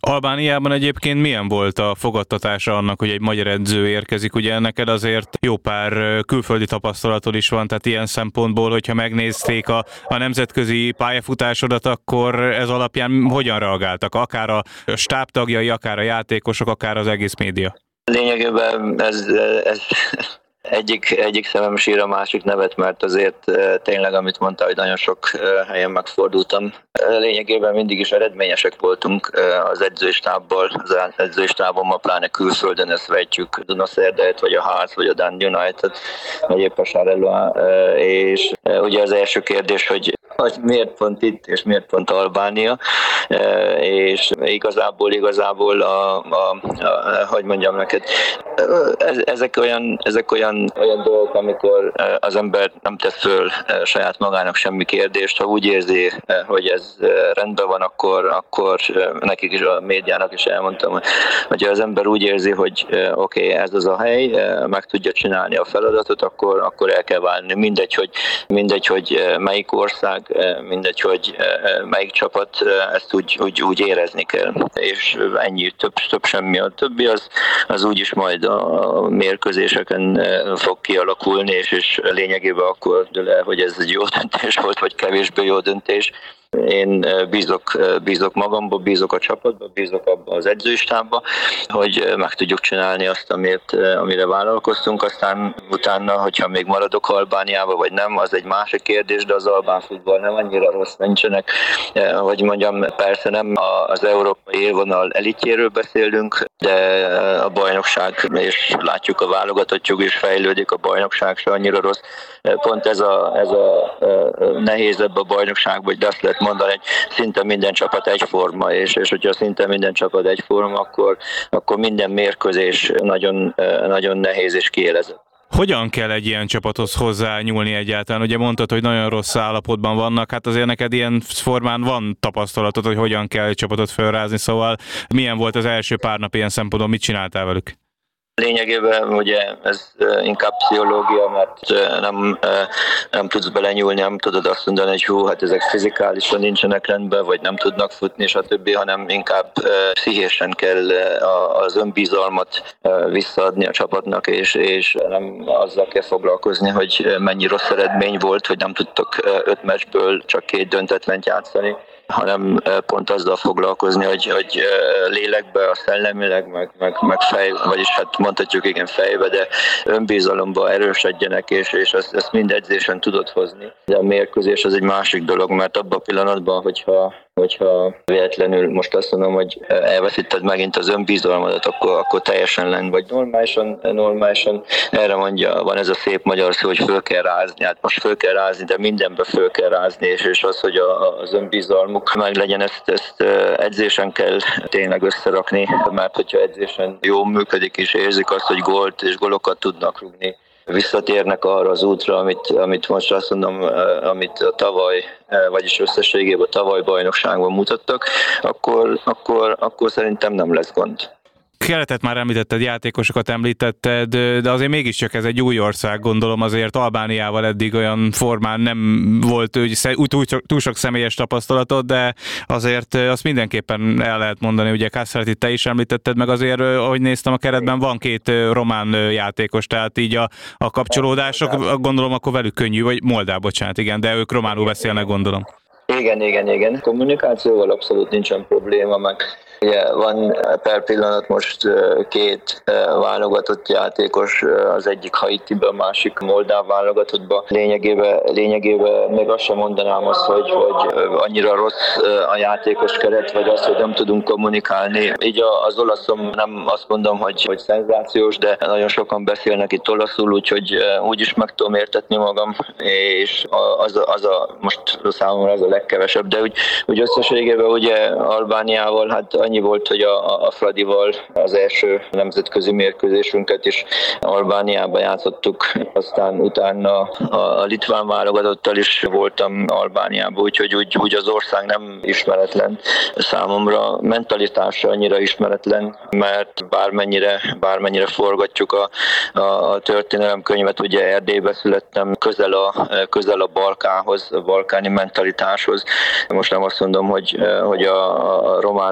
Albániában egyébként milyen volt a fogadtatása annak, hogy egy magyar edző érkezik? Ugye neked azért jó pár külföldi tapasztalatod is van, tehát ilyen szempontból, hogyha megnézték a, a nemzetközi pályafutásodat, akkor ez alapján hogyan reagáltak? Akár a stábtagjai, akár a játékosok, akár az egész média? Lényegében ez... ez... Egyik, egyik szemem sír, a másik nevet, mert azért tényleg, amit mondta, hogy nagyon sok megfordultam. Lényegében mindig is eredményesek voltunk az edzőstábbal, az edzőstábommal, pláne külföldön, ezt vetjük, Dunaszerdahet, vagy a Hearts, vagy a Dundee United, vagy épp a Charleroi, és ugye az első kérdés, hogy hogy miért pont itt, és miért pont Albánia, és igazából, igazából, a, a, a, hogy mondjam neked, ezek olyan, ezek olyan, olyan dolgok, amikor az ember nem tesz föl saját magának semmi kérdést, ha úgy érzi, hogy ez rendben van, akkor, akkor nekik is, a médiának is elmondtam, hogy az ember úgy érzi, hogy oké, okay, ez az a hely, meg tudja csinálni a feladatot, akkor, akkor el kell válni. Mindegy, hogy, mindegy, hogy melyik ország, mindegy, hogy melyik csapat, ezt úgy, úgy, úgy érezni kell. És ennyi, több, több semmi. A többi az, az úgyis majd a mérkőzéseken fog kialakulni, és, és lényegében akkor dől el, hogy ez egy jó döntés volt, vagy kevésbé jó döntés. Én bízok, bízok magamba, bízok a csapatba, bízok abba az edzőstábba, hogy meg tudjuk csinálni azt, amit, amire vállalkoztunk. Aztán utána, hogyha még maradok Albániába, vagy nem, az egy másik kérdés, de az albán futball nem annyira rossz, nincsenek. Hogy mondjam, persze nem az európai élvonal elitjéről beszélünk, de a bajnokság, és látjuk a válogatottjuk is fejlődik, a bajnokság se annyira rossz. Pont ez a, ez a nehézebb a bajnokságban, hogy azt lehet mondani, hogy szinte minden csapat egyforma, és, és hogyha szinte minden csapat egyforma, akkor, akkor minden mérkőzés nagyon, nagyon nehéz és kiélezett. Hogyan kell egy ilyen csapathoz hozzányúlni egyáltalán? Ugye mondtad, hogy nagyon rossz állapotban vannak, hát azért neked ilyen formán van tapasztalatod, hogy hogyan kell egy csapatot felrázni, szóval milyen volt az első pár nap ilyen szempontból, mit csináltál velük? Lényegében ugye ez inkább pszichológia, mert nem, nem tudsz belenyúlni, nem tudod azt mondani, hogy hú, hát ezek fizikálisan nincsenek rendben, vagy nem tudnak futni, stb., hanem inkább pszichésen kell az önbizalmat visszaadni a csapatnak, és, és nem azzal kell foglalkozni, hogy mennyi rossz eredmény volt, hogy nem tudtok öt meccsből csak két döntetlent játszani, hanem pont azzal foglalkozni, hogy, hogy lélekbe, a szellemileg, meg, meg, meg fej, vagyis hát mondhatjuk igen fejbe, de önbizalomba erősödjenek, és, és ezt, ezt mind edzésen tudod hozni. De a mérkőzés az egy másik dolog, mert abban a pillanatban, hogyha hogyha véletlenül most azt mondom, hogy elveszíted megint az önbizalmadat, akkor, akkor teljesen lenn vagy normálisan, normálisan. Erre mondja, van ez a szép magyar szó, hogy föl kell rázni. Hát most föl kell rázni, de mindenbe föl kell rázni, és, és az, hogy a, az önbizalmuk meg legyen, ezt, ezt edzésen kell tényleg összerakni, mert hogyha edzésen jól működik, és érzik azt, hogy gólt és gólokat tudnak rúgni, visszatérnek arra az útra, amit, amit most azt mondom, amit a tavaly, vagyis összességében a tavaly bajnokságban mutattak, akkor, akkor, akkor szerintem nem lesz gond. Keletet már említetted, játékosokat említetted, de azért mégiscsak ez egy új ország, gondolom, azért Albániával eddig olyan formán nem volt úgy túl, túl sok személyes tapasztalatod, de azért azt mindenképpen el lehet mondani, ugye Kasszárit te is említetted, meg azért, ahogy néztem a keretben, van két román játékos, tehát így a, a kapcsolódások, gondolom, akkor velük könnyű, vagy Moldáv, bocsánat, igen, de ők románul beszélnek, gondolom. Igen, igen, igen. Kommunikációval abszolút nincsen probléma, meg ugye van per pillanat most két válogatott játékos, az egyik Haitiben, a másik Moldáv válogatottban. Lényegében, lényegében még azt sem mondanám azt, hogy, hogy annyira rossz a játékos keret, vagy az, hogy nem tudunk kommunikálni. Így az olaszom nem azt mondom, hogy, hogy szenzációs, de nagyon sokan beszélnek itt olaszul, úgyhogy úgyis meg tudom értetni magam, és az a, az a most számomra az a legkevesebb, de úgy, úgy összességében ugye Albániával, hát annyi volt, hogy a, a Fradival az első nemzetközi mérkőzésünket is Albániában játszottuk, aztán utána a litván válogatottal is voltam Albániában, úgyhogy úgy, úgy az ország nem ismeretlen számomra, mentalitása annyira ismeretlen, mert bármennyire, bármennyire forgatjuk a, a, a történelemkönyvet, ugye Erdélybe születtem, közel a, közel a Balkánhoz, a balkáni mentalitáshoz. Most nem azt mondom, hogy, hogy a, a román mentalitás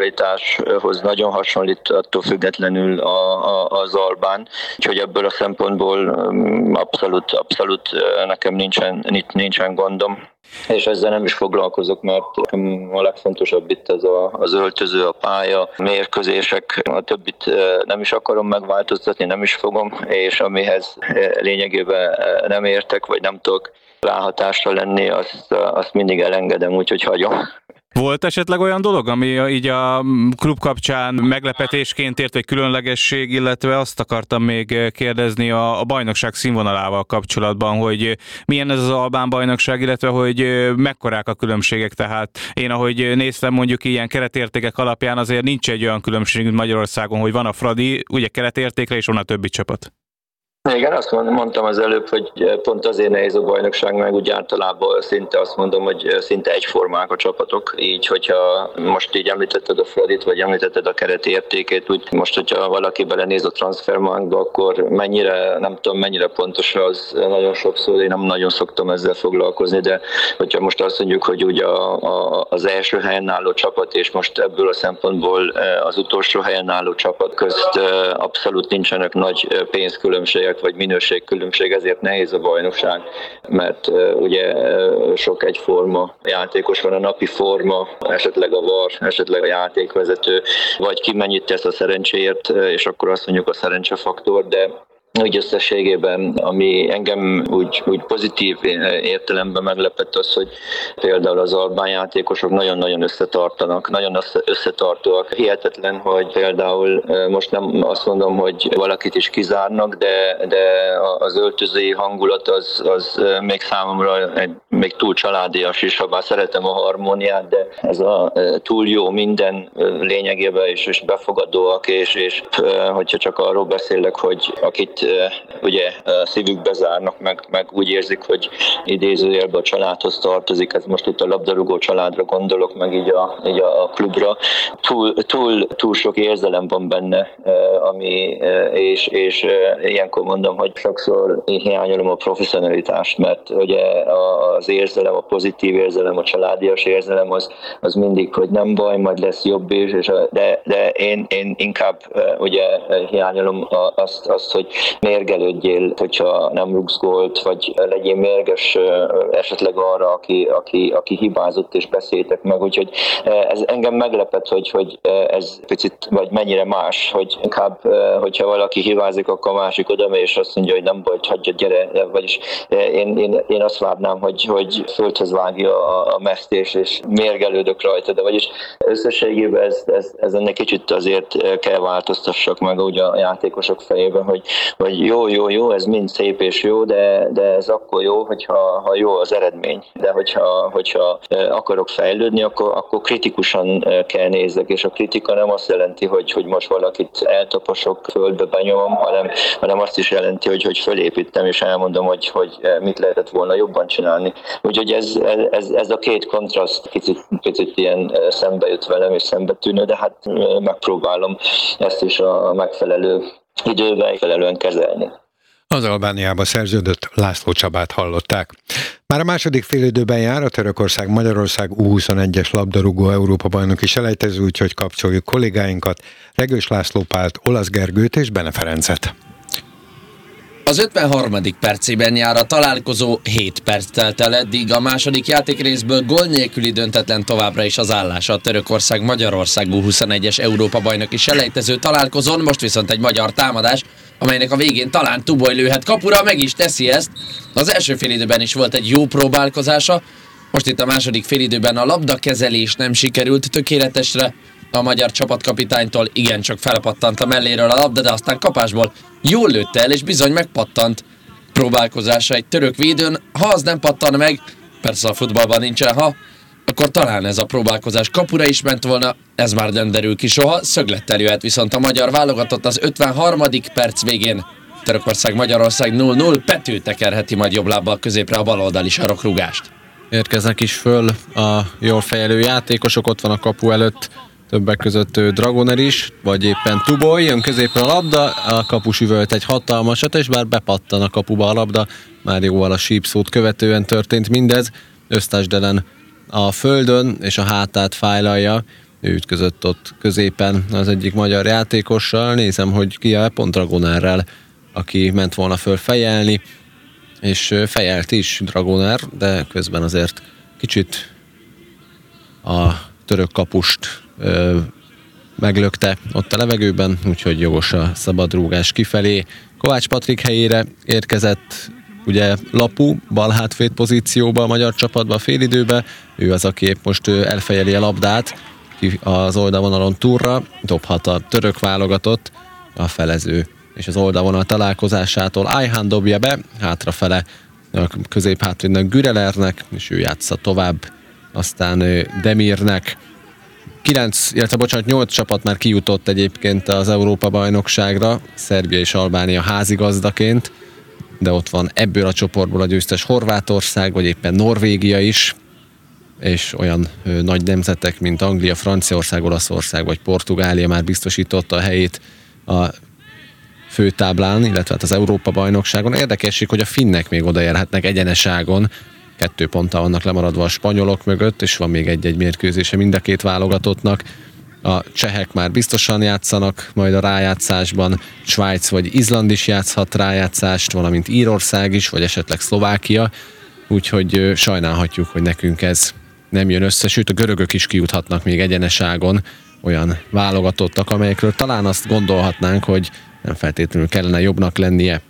mentalitáshoz nagyon hasonlít attól függetlenül a, a, az albán, úgyhogy ebből a szempontból abszolút, abszolút nekem nincsen, nincsen gondom. És ezzel nem is foglalkozok, mert a legfontosabb itt az a, az öltöző, a pálya, mérkőzések, a többit nem is akarom megváltoztatni, nem is fogom, és amihez lényegében nem értek, vagy nem tudok ráhatásra lenni, azt, azt mindig elengedem, úgyhogy hagyom. Volt esetleg olyan dolog, ami így a klub kapcsán meglepetésként ért, vagy különlegesség, illetve azt akartam még kérdezni a, a bajnokság színvonalával kapcsolatban, hogy milyen ez az albán bajnokság, illetve hogy mekkorák a különbségek, tehát én ahogy néztem mondjuk ilyen keretértékek alapján azért nincs egy olyan különbség, mint Magyarországon, hogy van a Fradi, ugye keretértékre, és van a többi csapat. Igen, azt mondtam az előbb, hogy pont azért nehéz a bajnokság, meg úgy általában szinte azt mondom, hogy szinte egyformák a csapatok, így hogyha most így említetted a Fradit, vagy említetted a keretértékét, úgy most, hogyha valaki belenéz a Transfermarktba, akkor mennyire, nem tudom mennyire pontos az nagyon sokszor, én nem nagyon szoktam ezzel foglalkozni, de hogyha most azt mondjuk, hogy ugye a, a, az első helyen álló csapat, és most ebből a szempontból az utolsó helyen álló csapat közt abszolút nincsenek nagy pénzkülönbségek, vagy minőségkülönbség, ezért nehéz a bajnokság, mert uh, ugye uh, sok egyforma játékos van, a napi forma, esetleg a var, esetleg a játékvezető, vagy ki mennyit tesz a szerencséért, és akkor azt mondjuk a szerencsefaktor, de úgy összességében, ami engem úgy, úgy pozitív értelemben meglepett az, hogy például az albán játékosok nagyon-nagyon összetartanak, nagyon összetartóak. Hihetetlen, hogy például most nem azt mondom, hogy valakit is kizárnak, de, de az öltözői hangulat az, az még számomra egy, még túl családias is, ha bár szeretem a harmóniát, de ez a túl jó minden lényegében, és, és befogadóak, és, és hogyha csak arról beszélek, hogy akit ugye szívükbe zárnak, meg, meg úgy érzik, hogy idézőjelben a családhoz tartozik, ez most itt a labdarúgó családra gondolok, meg így a, így a klubra. Túl, túl, túl sok érzelem van benne, ami, és, és ilyenkor mondom, hogy sokszor hiányolom a professzionalitást, mert ugye az érzelem, a pozitív érzelem, a családias érzelem az, az mindig, hogy nem baj, majd lesz jobb is, és de, de én, én inkább ugye hiányolom azt, azt, hogy mérgelődjél, hogyha nem rúgsz gólt, vagy legyél mérges esetleg arra, aki, aki, aki hibázott, és beszéltek meg. Úgyhogy ez engem meglepett, hogy, hogy ez picit, vagy mennyire más, hogy inkább, hogyha valaki hibázik, akkor a másik odamegy, és azt mondja, hogy nem baj, hagyja, gyere. Vagyis én, én, én azt várnám, hogy, hogy földhöz vágja a, a mesztés, és mérgelődök rajta. De vagyis összességében ez, ez, ez ennek kicsit azért kell változtassak meg úgy a játékosok fejében, hogy hogy jó, jó, jó, ez mind szép és jó, de, de ez akkor jó, hogyha ha jó az eredmény. De hogyha, hogyha akarok fejlődni, akkor, akkor kritikusan kell nézzek, és a kritika nem azt jelenti, hogy, hogy most valakit eltaposok, földbe benyomom, hanem, hanem azt is jelenti, hogy, hogy fölépítem, és elmondom, hogy, hogy mit lehetett volna jobban csinálni. Úgyhogy ez, ez, ez a két kontraszt picit, picit ilyen szembe jött velem, és szembe tűnő, de hát megpróbálom ezt is a megfelelő időben megfelelően kezelni. Az Albániába szerződött László Csabát hallották. Már a második félidőben jár a Törökország-Magyarország U huszonegyes labdarúgó Európa-bajnoki selejtező, úgyhogy kapcsoljuk kollégáinkat, Regős László Pált, Olasz Gergőt és Bene Ferencet. Az ötvenharmadik percében jár a találkozó, hét perc telt el eddig, a második játékrészből gól nélküli döntetlen továbbra is az állása a Törökország-Magyarország U huszonegyes Európa-bajnoki selejtező találkozón, most viszont egy magyar támadás, amelynek a végén talán Tuboly lőhet kapura, meg is teszi ezt. Az első félidőben is volt egy jó próbálkozása, most itt a második félidőben a labdakezelés nem sikerült tökéletesre, a magyar csapatkapitánytól igencsak felpattant a melléről a labda, de aztán kapásból jól lőtte el, és bizony megpattant próbálkozása egy török védőn. Ha az nem pattan meg, persze a futballban nincsen ha, akkor talán ez a próbálkozás kapura is ment volna, ez már nem derül ki soha, szöglettel jöhet viszont a magyar válogatott az ötvenharmadik perc végén. Törökország-Magyarország nulla nulla, Pető tekerheti majd jobb lábbal középre a baloldali sarokrúgást. Érkeznek is föl a jól fejelő játékosok, ott van a kapu előtt, többek között Dragoner is, vagy éppen Tuboly, jön középre a labda, a kapus üvölt egy hatalmasat, és bár bepattan a kapuba a labda, már jóval a sípszót követően történt mindez, Öztasdelen a földön, és a hátát fájlalja, ő ütközött ott középen az egyik magyar játékossal. Nézem, hogy ki a pont Dragonerrel, aki ment volna föl fejelni, és fejelt is Dragoner, de közben azért kicsit a török kapust ö, meglökte ott a levegőben, úgyhogy jogos a szabadrúgás kifelé. Kovács Patrik helyére érkezett ugye Lapu, bal hátvéd pozícióba a magyar csapatba a félidőbe. Ő az, aki épp most elfejeli a labdát az oldalvonalon túlra, dobhat a török válogatott a felező és az oldalvonal találkozásától. Ayhan dobja be, hátrafele a középhátvédnek Gürelernek, és ő játsza tovább, aztán Demirnek. kilenc, illetve bocsánat, nyolc csapat már kijutott egyébként az Európa-bajnokságra, Szerbia és Albánia házigazdaként, de ott van ebből a csoportból a győztes Horvátország, vagy éppen Norvégia is, és olyan ö, nagy nemzetek, mint Anglia, Franciaország, Olaszország vagy Portugália már biztosította a helyét a főtáblán, illetve hát az Európa-bajnokságon. Érdekesség, hogy a finnek még odaérhetnek egyeneságon, kettő ponttal vannak lemaradva a spanyolok mögött, és van még egy-egy mérkőzése mind a két válogatottnak. A csehek már biztosan játszanak majd a rájátszásban, Svájc vagy Izland is játszhat rájátszást, valamint Írország is, vagy esetleg Szlovákia, úgyhogy sajnálhatjuk, hogy nekünk ez nem jön össze, sőt a görögök is kijuthatnak még egyeneságon, olyan válogatottak, amelyekről talán azt gondolhatnánk, hogy nem feltétlenül kellene jobbnak lennie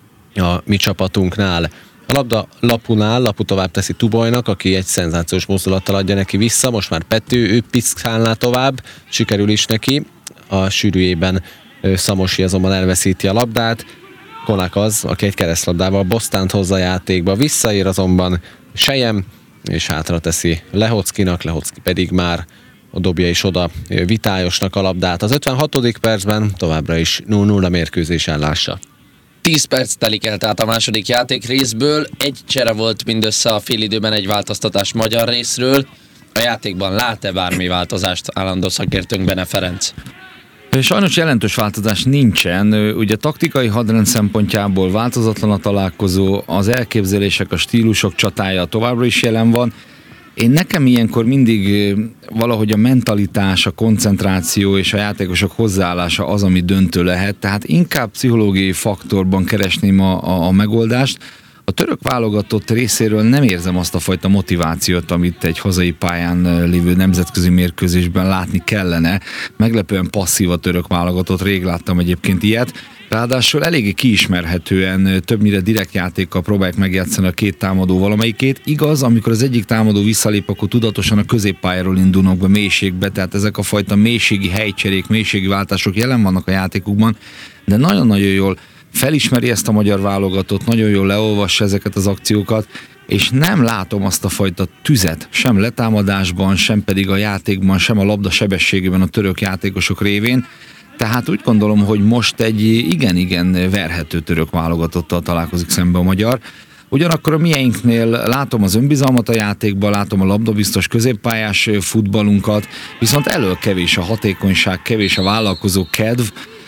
a mi csapatunknál. A labda Lapunál, Lapu tovább teszi Tubojnak, aki egy szenzációs mozdulattal adja neki vissza, most már Pető, ő piszkálná tovább, sikerül is neki, a sűrűjében Szamosi azonban elveszíti a labdát, Konak az, aki egy keresztlabdával Bosztánt hozza játékba, visszaér azonban Sejem, és hátra teszi Lehockinak, Lehocki pedig már dobja is oda Vitályosnak a labdát. Az ötvenhatodik percben továbbra is nulla nulla mérkőzés állása. tíz perc telik el tehát a második játék részből, egy csere volt mindössze a félidőben, egy változtatás magyar részről. A játékban lát-e bármi változást állandó szakértőnk Bene Ferenc? Sajnos jelentős változás nincsen. Ugye taktikai hadrend szempontjából változatlan a találkozó, az elképzelések, a stílusok csatája továbbra is jelen van. Én nekem ilyenkor mindig valahogy a mentalitás, a koncentráció és a játékosok hozzáállása az, ami döntő lehet, tehát inkább pszichológiai faktorban keresném a, a, a megoldást. A török válogatott részéről nem érzem azt a fajta motivációt, amit egy hazai pályán lévő nemzetközi mérkőzésben látni kellene. Meglepően passzív a török válogatott, rég láttam egyébként ilyet. Ráadásul eléggé kiismerhetően többnyire direkt játékkal próbálják megjátszani a két támadó valamelyikét. Igaz, amikor az egyik támadó visszalép, akkor tudatosan a középpályáról indulnak be mélységbe, tehát ezek a fajta mélységi helycserék, mélységi váltások jelen vannak a játékukban, de nagyon-nagyon jól felismeri ezt a magyar válogatott, nagyon jól leolvassa ezeket az akciókat, és nem látom azt a fajta tüzet, sem letámadásban, sem pedig a játékban, sem a labda sebességében a török játékosok révén. Tehát úgy gondolom, hogy most egy igen-igen verhető török válogatottal találkozik szembe a magyar. Ugyanakkor a mieinknél látom az önbizalmat a játékban, látom a labdabiztos középpályás futballunkat, viszont elől kevés a hatékonyság, kevés a vállalkozó kedv.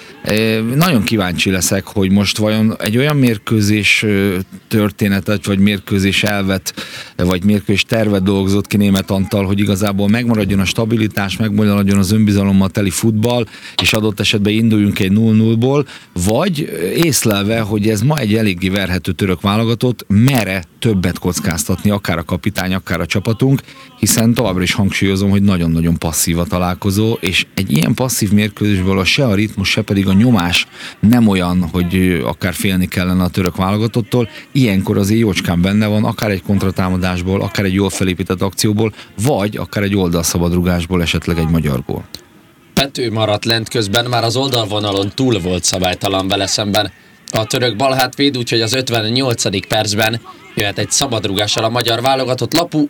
Nagyon kíváncsi leszek, hogy most vajon egy olyan mérkőzés történetet, vagy mérkőzés elvet, vagy mérkőzés tervet dolgozott ki Németh Antal, hogy igazából megmaradjon a stabilitás, megmaradjon az önbizalommal teli futball, és adott esetben induljunk egy nulla nullból, vagy észlelve, hogy ez ma egy eléggé verhető török válogatott, mere többet kockáztatni, akár a kapitány, akár a csapatunk, hiszen továbbra is hangsúlyozom, hogy nagyon-nagyon passzív a találkozó, és egy ilyen passzív mérkőzésből a se a ritmus, se pedig a nyomás nem olyan, hogy akár félni kellene a török válogatottól. Ilyenkor azért jócskán benne van, akár egy kontratámadásból, akár egy jól felépített akcióból, vagy akár egy oldalszabadrugásból, esetleg egy magyarból. Pető maradt lent, közben már az oldalvonalon túl volt szabálytalan vele szemben a török balhátvéd, úgyhogy az ötvennyolcadik percben jöhet egy szabadrugással a magyar válogatott. Lapu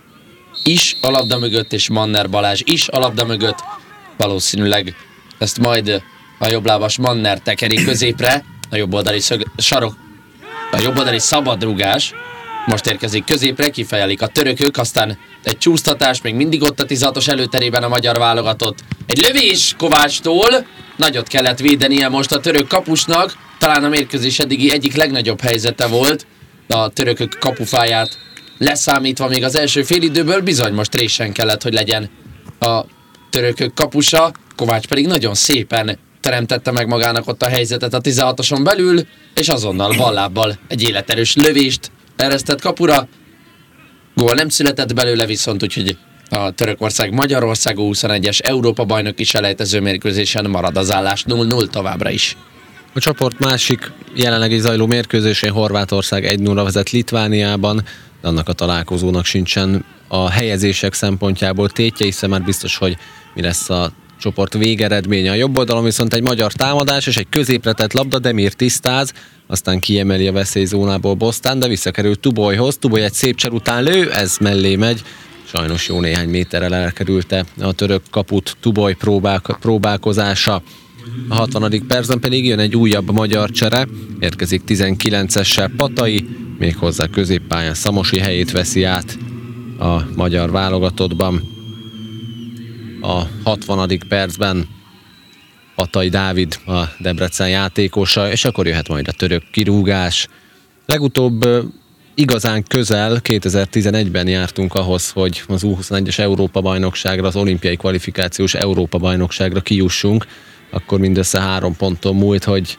is a labda mögött, és Manner Balázs is a labda mögött. Valószínűleg ezt majd a jobblábas Manner tekeri középre, a jobboldali szög, sarok, a jobboldali szabadrugás most érkezik középre, kifejelik a törökök, aztán egy csúsztatás, még mindig ott a tizenhatos előterében a magyar válogatott. Egy lövés Kovácstól, nagyot kellett védenie most a török kapusnak, talán a mérkőzés eddigi egyik legnagyobb helyzete volt, a törökök kapufáját leszámítva még az első félidőből, bizony most résen kellett, hogy legyen a törökök kapusa, Kovács pedig nagyon szépen teremtette meg magának ott a helyzetet a tizenhatoson belül, és azonnal ballábbal egy életerős lövést eresztett kapura. Gól nem született belőle viszont, úgyhogy a Törökország Magyarország U huszonegyes Európa-bajnoki selejtező mérkőzésen marad az állás nulla nulla továbbra is. A csoport másik jelenlegi zajló mérkőzésén Horvátország egy nulla vezet Litvániában, de annak a találkozónak sincsen a helyezések szempontjából tétje, hiszen már biztos, hogy mi lesz a csoport végeredménye. A jobb oldalon viszont egy magyar támadás és egy középre tett labda, Demir tisztáz, aztán kiemeli a veszélyzónából Bostán, de visszakerül Tubolyhoz. Tuboly egy szép cser után lő, ez mellé megy. Sajnos jó néhány méterrel elkerülte a török kaput Tuboly próbál- próbálkozása. A hatvanadik percben pedig jön egy újabb magyar csere, érkezik tizenkilencessel Patai, méghozzá középpályán Szamosi helyét veszi át a magyar válogatottban. A hatvanadik percben Patai Dávid a Debrecen játékosa, és akkor jöhet majd a török kirúgás. Legutóbb igazán közel, kétezer-tizenegyben jártunk ahhoz, hogy az U huszonegyes Európa-bajnokságra, az olimpiai kvalifikációs Európa-bajnokságra kijussunk. Akkor mindössze három ponton múlt, hogy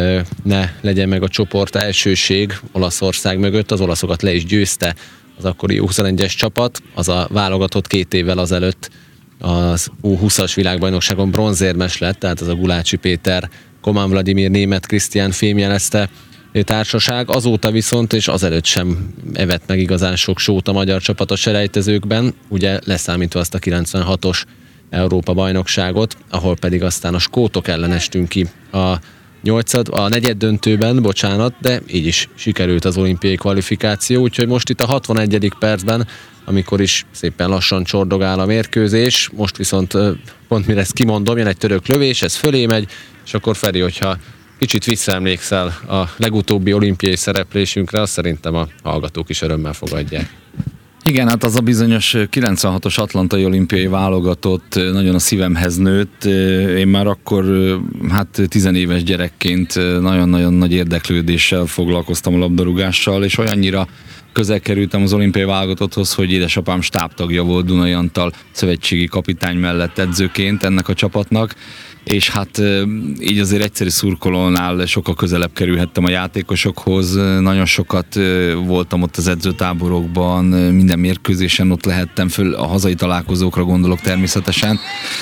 ne legyen meg a csoport elsőség Olaszország mögött. Az olaszokat le is győzte az akkori U huszonegyes csapat, az a válogatott két évvel azelőtt az U húszas világbajnokságon bronzérmes lett, tehát az a Gulácsi Péter, Komán Vladimir, Németh Krisztián fémjelezte társaság. Azóta viszont, és azelőtt sem evett meg igazán sok sót a magyar csapat a selejtezőkben, ugye leszámítva azt a kilencvenhatos Európa-bajnokságot, ahol pedig aztán a skótok ellen estünk ki a nyolcad, a negyed döntőben, bocsánat, de így is sikerült az olimpiai kvalifikáció, úgyhogy most itt a hatvanegyedik percben, amikor is szépen lassan csordogál a mérkőzés, most viszont pont mire ezt kimondom, jön egy török lövés, ez fölé megy, és akkor Feri, hogyha kicsit visszaemlékszel a legutóbbi olimpiai szereplésünkre, azt szerintem a hallgatók is örömmel fogadják. Igen, hát az a bizonyos kilencvenhatos atlantai olimpiai válogatott nagyon a szívemhez nőtt. Én már akkor hát tizenéves gyerekként nagyon-nagyon nagy érdeklődéssel foglalkoztam a labdarúgással, és olyannyira közel kerültem az olimpiai válogatotthoz, hogy édesapám stábtagja volt Dunai Antal szövetségi kapitány mellett edzőként ennek a csapatnak, és hát így azért egyszerű szurkolónál sokkal közelebb kerülhettem a játékosokhoz, nagyon sokat voltam ott az edzőtáborokban, minden mérkőzésen ott lehettem, föl a hazai találkozókra gondolok természetesen,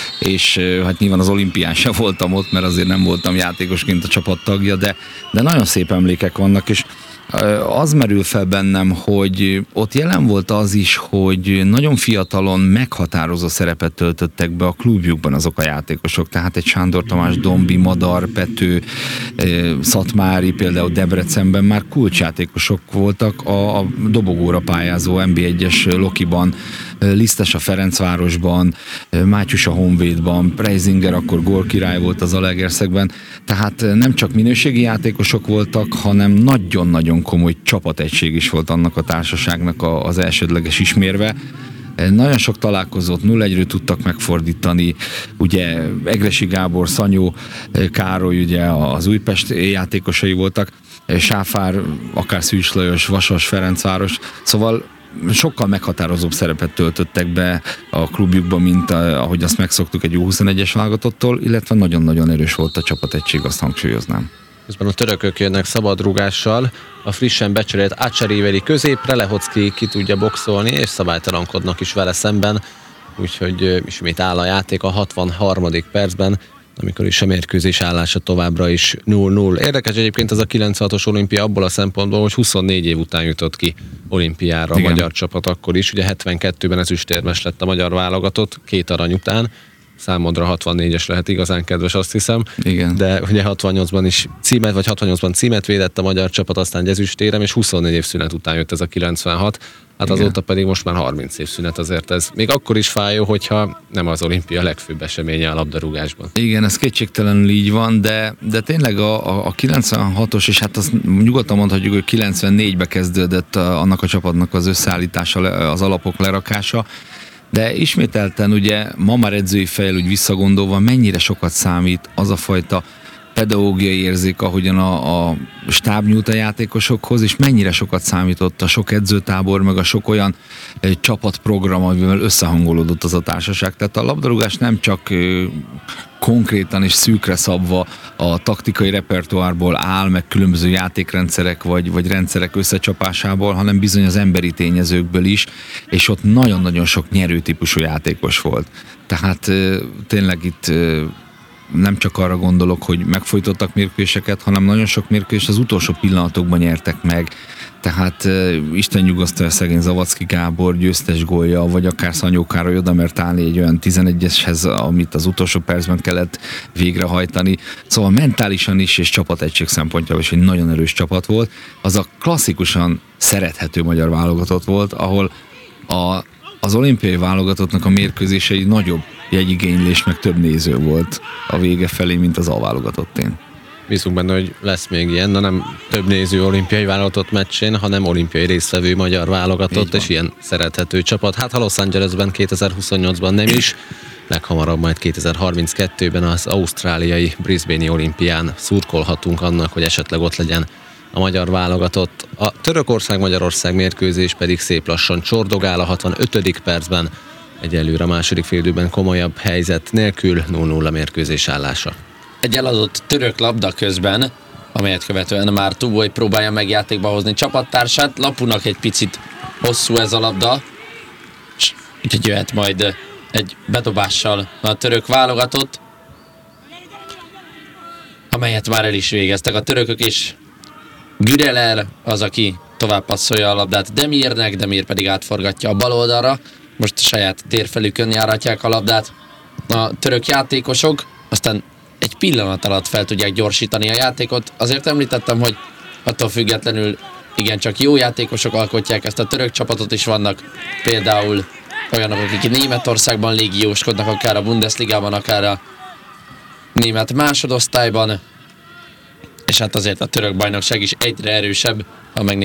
és hát nyilván az olimpián sem voltam ott, mert azért nem voltam játékosként a csapattagja, de, de nagyon szép emlékek vannak, és az merül fel bennem, hogy ott jelen volt az is, hogy nagyon fiatalon meghatározó szerepet töltöttek be a klubjukban azok a játékosok, tehát egy Sándor Tamás, Dombi, Madar, Pető, Szatmári, például Debrecenben már kulcsjátékosok voltak a, a dobogóra pályázó en bé egyes Lokiban, Lisztes a Ferencvárosban, Mátyus a Honvédban, Preisinger akkor gólkirály volt az Zalaegerszegben, tehát nem csak minőségi játékosok voltak, hanem nagyon-nagyon komoly csapategység is volt annak a társaságnak az elsődleges ismérve. Nagyon sok találkozót nulla egyről tudtak megfordítani, ugye Egressy Gábor, Szanyó Károly ugye az Újpest játékosai voltak, Sáfár, akár Szűcs Lajos, Vasas, Ferencváros, szóval sokkal meghatározóbb szerepet töltöttek be a klubjukban, mint ahogy azt megszoktuk egy U huszonegyes válogatottól, illetve nagyon-nagyon erős volt a csapategység, azt hangsúlyoznám. Közben a törökök jönnek szabadrúgással, a frissen becserélt Ácseriveli középre, Lehocki ki tudja boxolni, és szabálytalankodnak is vele szemben, úgyhogy ismét áll a játék a hatvanharmadik percben, amikor is a mérkőzés állása továbbra is nulla nulla. Érdekes egyébként az a kilencvenhatos olimpia abból a szempontból, hogy huszonnégy év után jutott ki olimpiára a Igen. magyar csapat akkor is. Ugye hetvenkettőben ezüstérmes lett a magyar válogatott, két arany után. Számodra hatvannégyes lehet igazán kedves, azt hiszem. Igen. De ugye hatvannyolcban is címet, vagy hatvannyolcban címet védett a magyar csapat, aztán egy ezüstérem, és huszonnégy év szünet után jött ez a kilencvenhat. Hát Igen. azóta pedig most már harminc év szünet, azért ez még akkor is fájó, hogyha nem az olimpia legfőbb eseménye a labdarúgásban. Igen, ez kétségtelenül így van, de, de tényleg a, a, a kilencvenhatos, és hát azt nyugodtan mondhatjuk, hogy kilencvennégybe kezdődött a, annak a csapatnak az összeállítása, az alapok lerakása, de ismételten ugye ma már edzői fejjel úgy visszagondolva, mennyire sokat számít az a fajta pedagógiai érzék, ahogyan a, a stáb nyújt a játékosokhoz, és mennyire sokat számított a sok edzőtábor, meg a sok olyan e, csapatprogram, amivel összehangolódott az a társaság. Tehát a labdarúgás nem csak e, konkrétan és szűkre szabva a taktikai repertoárból áll, meg különböző játékrendszerek vagy, vagy rendszerek összecsapásából, hanem bizony az emberi tényezőkből is, és ott nagyon-nagyon sok nyerőtípusú játékos volt. Tehát e, tényleg itt e, nem csak arra gondolok, hogy megfojtottak mérkőzéseket, hanem nagyon sok mérkőzés az utolsó pillanatokban nyertek meg. Tehát uh, Isten nyugasztalja szegény Zavacki Gábor győztes gólja, vagy akár Szanyó Károly oda mert állni egy olyan tizenegyeshez, amit az utolsó percben kellett végrehajtani. Szóval mentálisan is és csapategység szempontjából is egy nagyon erős csapat volt. Az a klasszikusan szerethető magyar válogatott volt, ahol a az olimpiai válogatottnak a mérkőzései nagyobb jegyigénylés, meg több néző volt a vége felé, mint az A válogatottén. Bízunk benne, hogy lesz még ilyen, de nem több néző olimpiai válogatott meccsén, hanem olimpiai résztvevő magyar válogatott, és ilyen szerethető csapat. Hát ha Los Angelesben kétezer-huszonnyolcban nem is, leghamarabb majd kétezer-harminckettőben az ausztráliai Brisbane-i olimpián szurkolhatunk annak, hogy esetleg ott legyen a magyar válogatott. A Törökország-Magyarország mérkőzés pedig szép lassan csordogál a hatvanötödik percben. Egyelőre a második félidőben komolyabb helyzet nélkül nulla nulla mérkőzés állása. Egy eladott török labda közben, amelyet követően már Tuboly próbálja meg játékba hozni csapattársát. Lapunak egy picit hosszú ez a labda, és úgyhogy jöhet majd egy bedobással a török válogatott, amelyet már el is végeztek a törökök is. Güreler az, aki tovább passzolja a labdát Demirnek, Demir pedig átforgatja a bal oldalra. Most a saját térfelükön járatják a labdát a török játékosok, aztán egy pillanat alatt fel tudják gyorsítani a játékot. Azért említettem, hogy attól függetlenül igencsak jó játékosok alkotják ezt a török csapatot, is vannak például olyanok, akik Németországban légióskodnak, akár a Bundesligában, akár a német másodosztályban, és hát azért a török bajnokság is egyre erősebb, ha megnézzük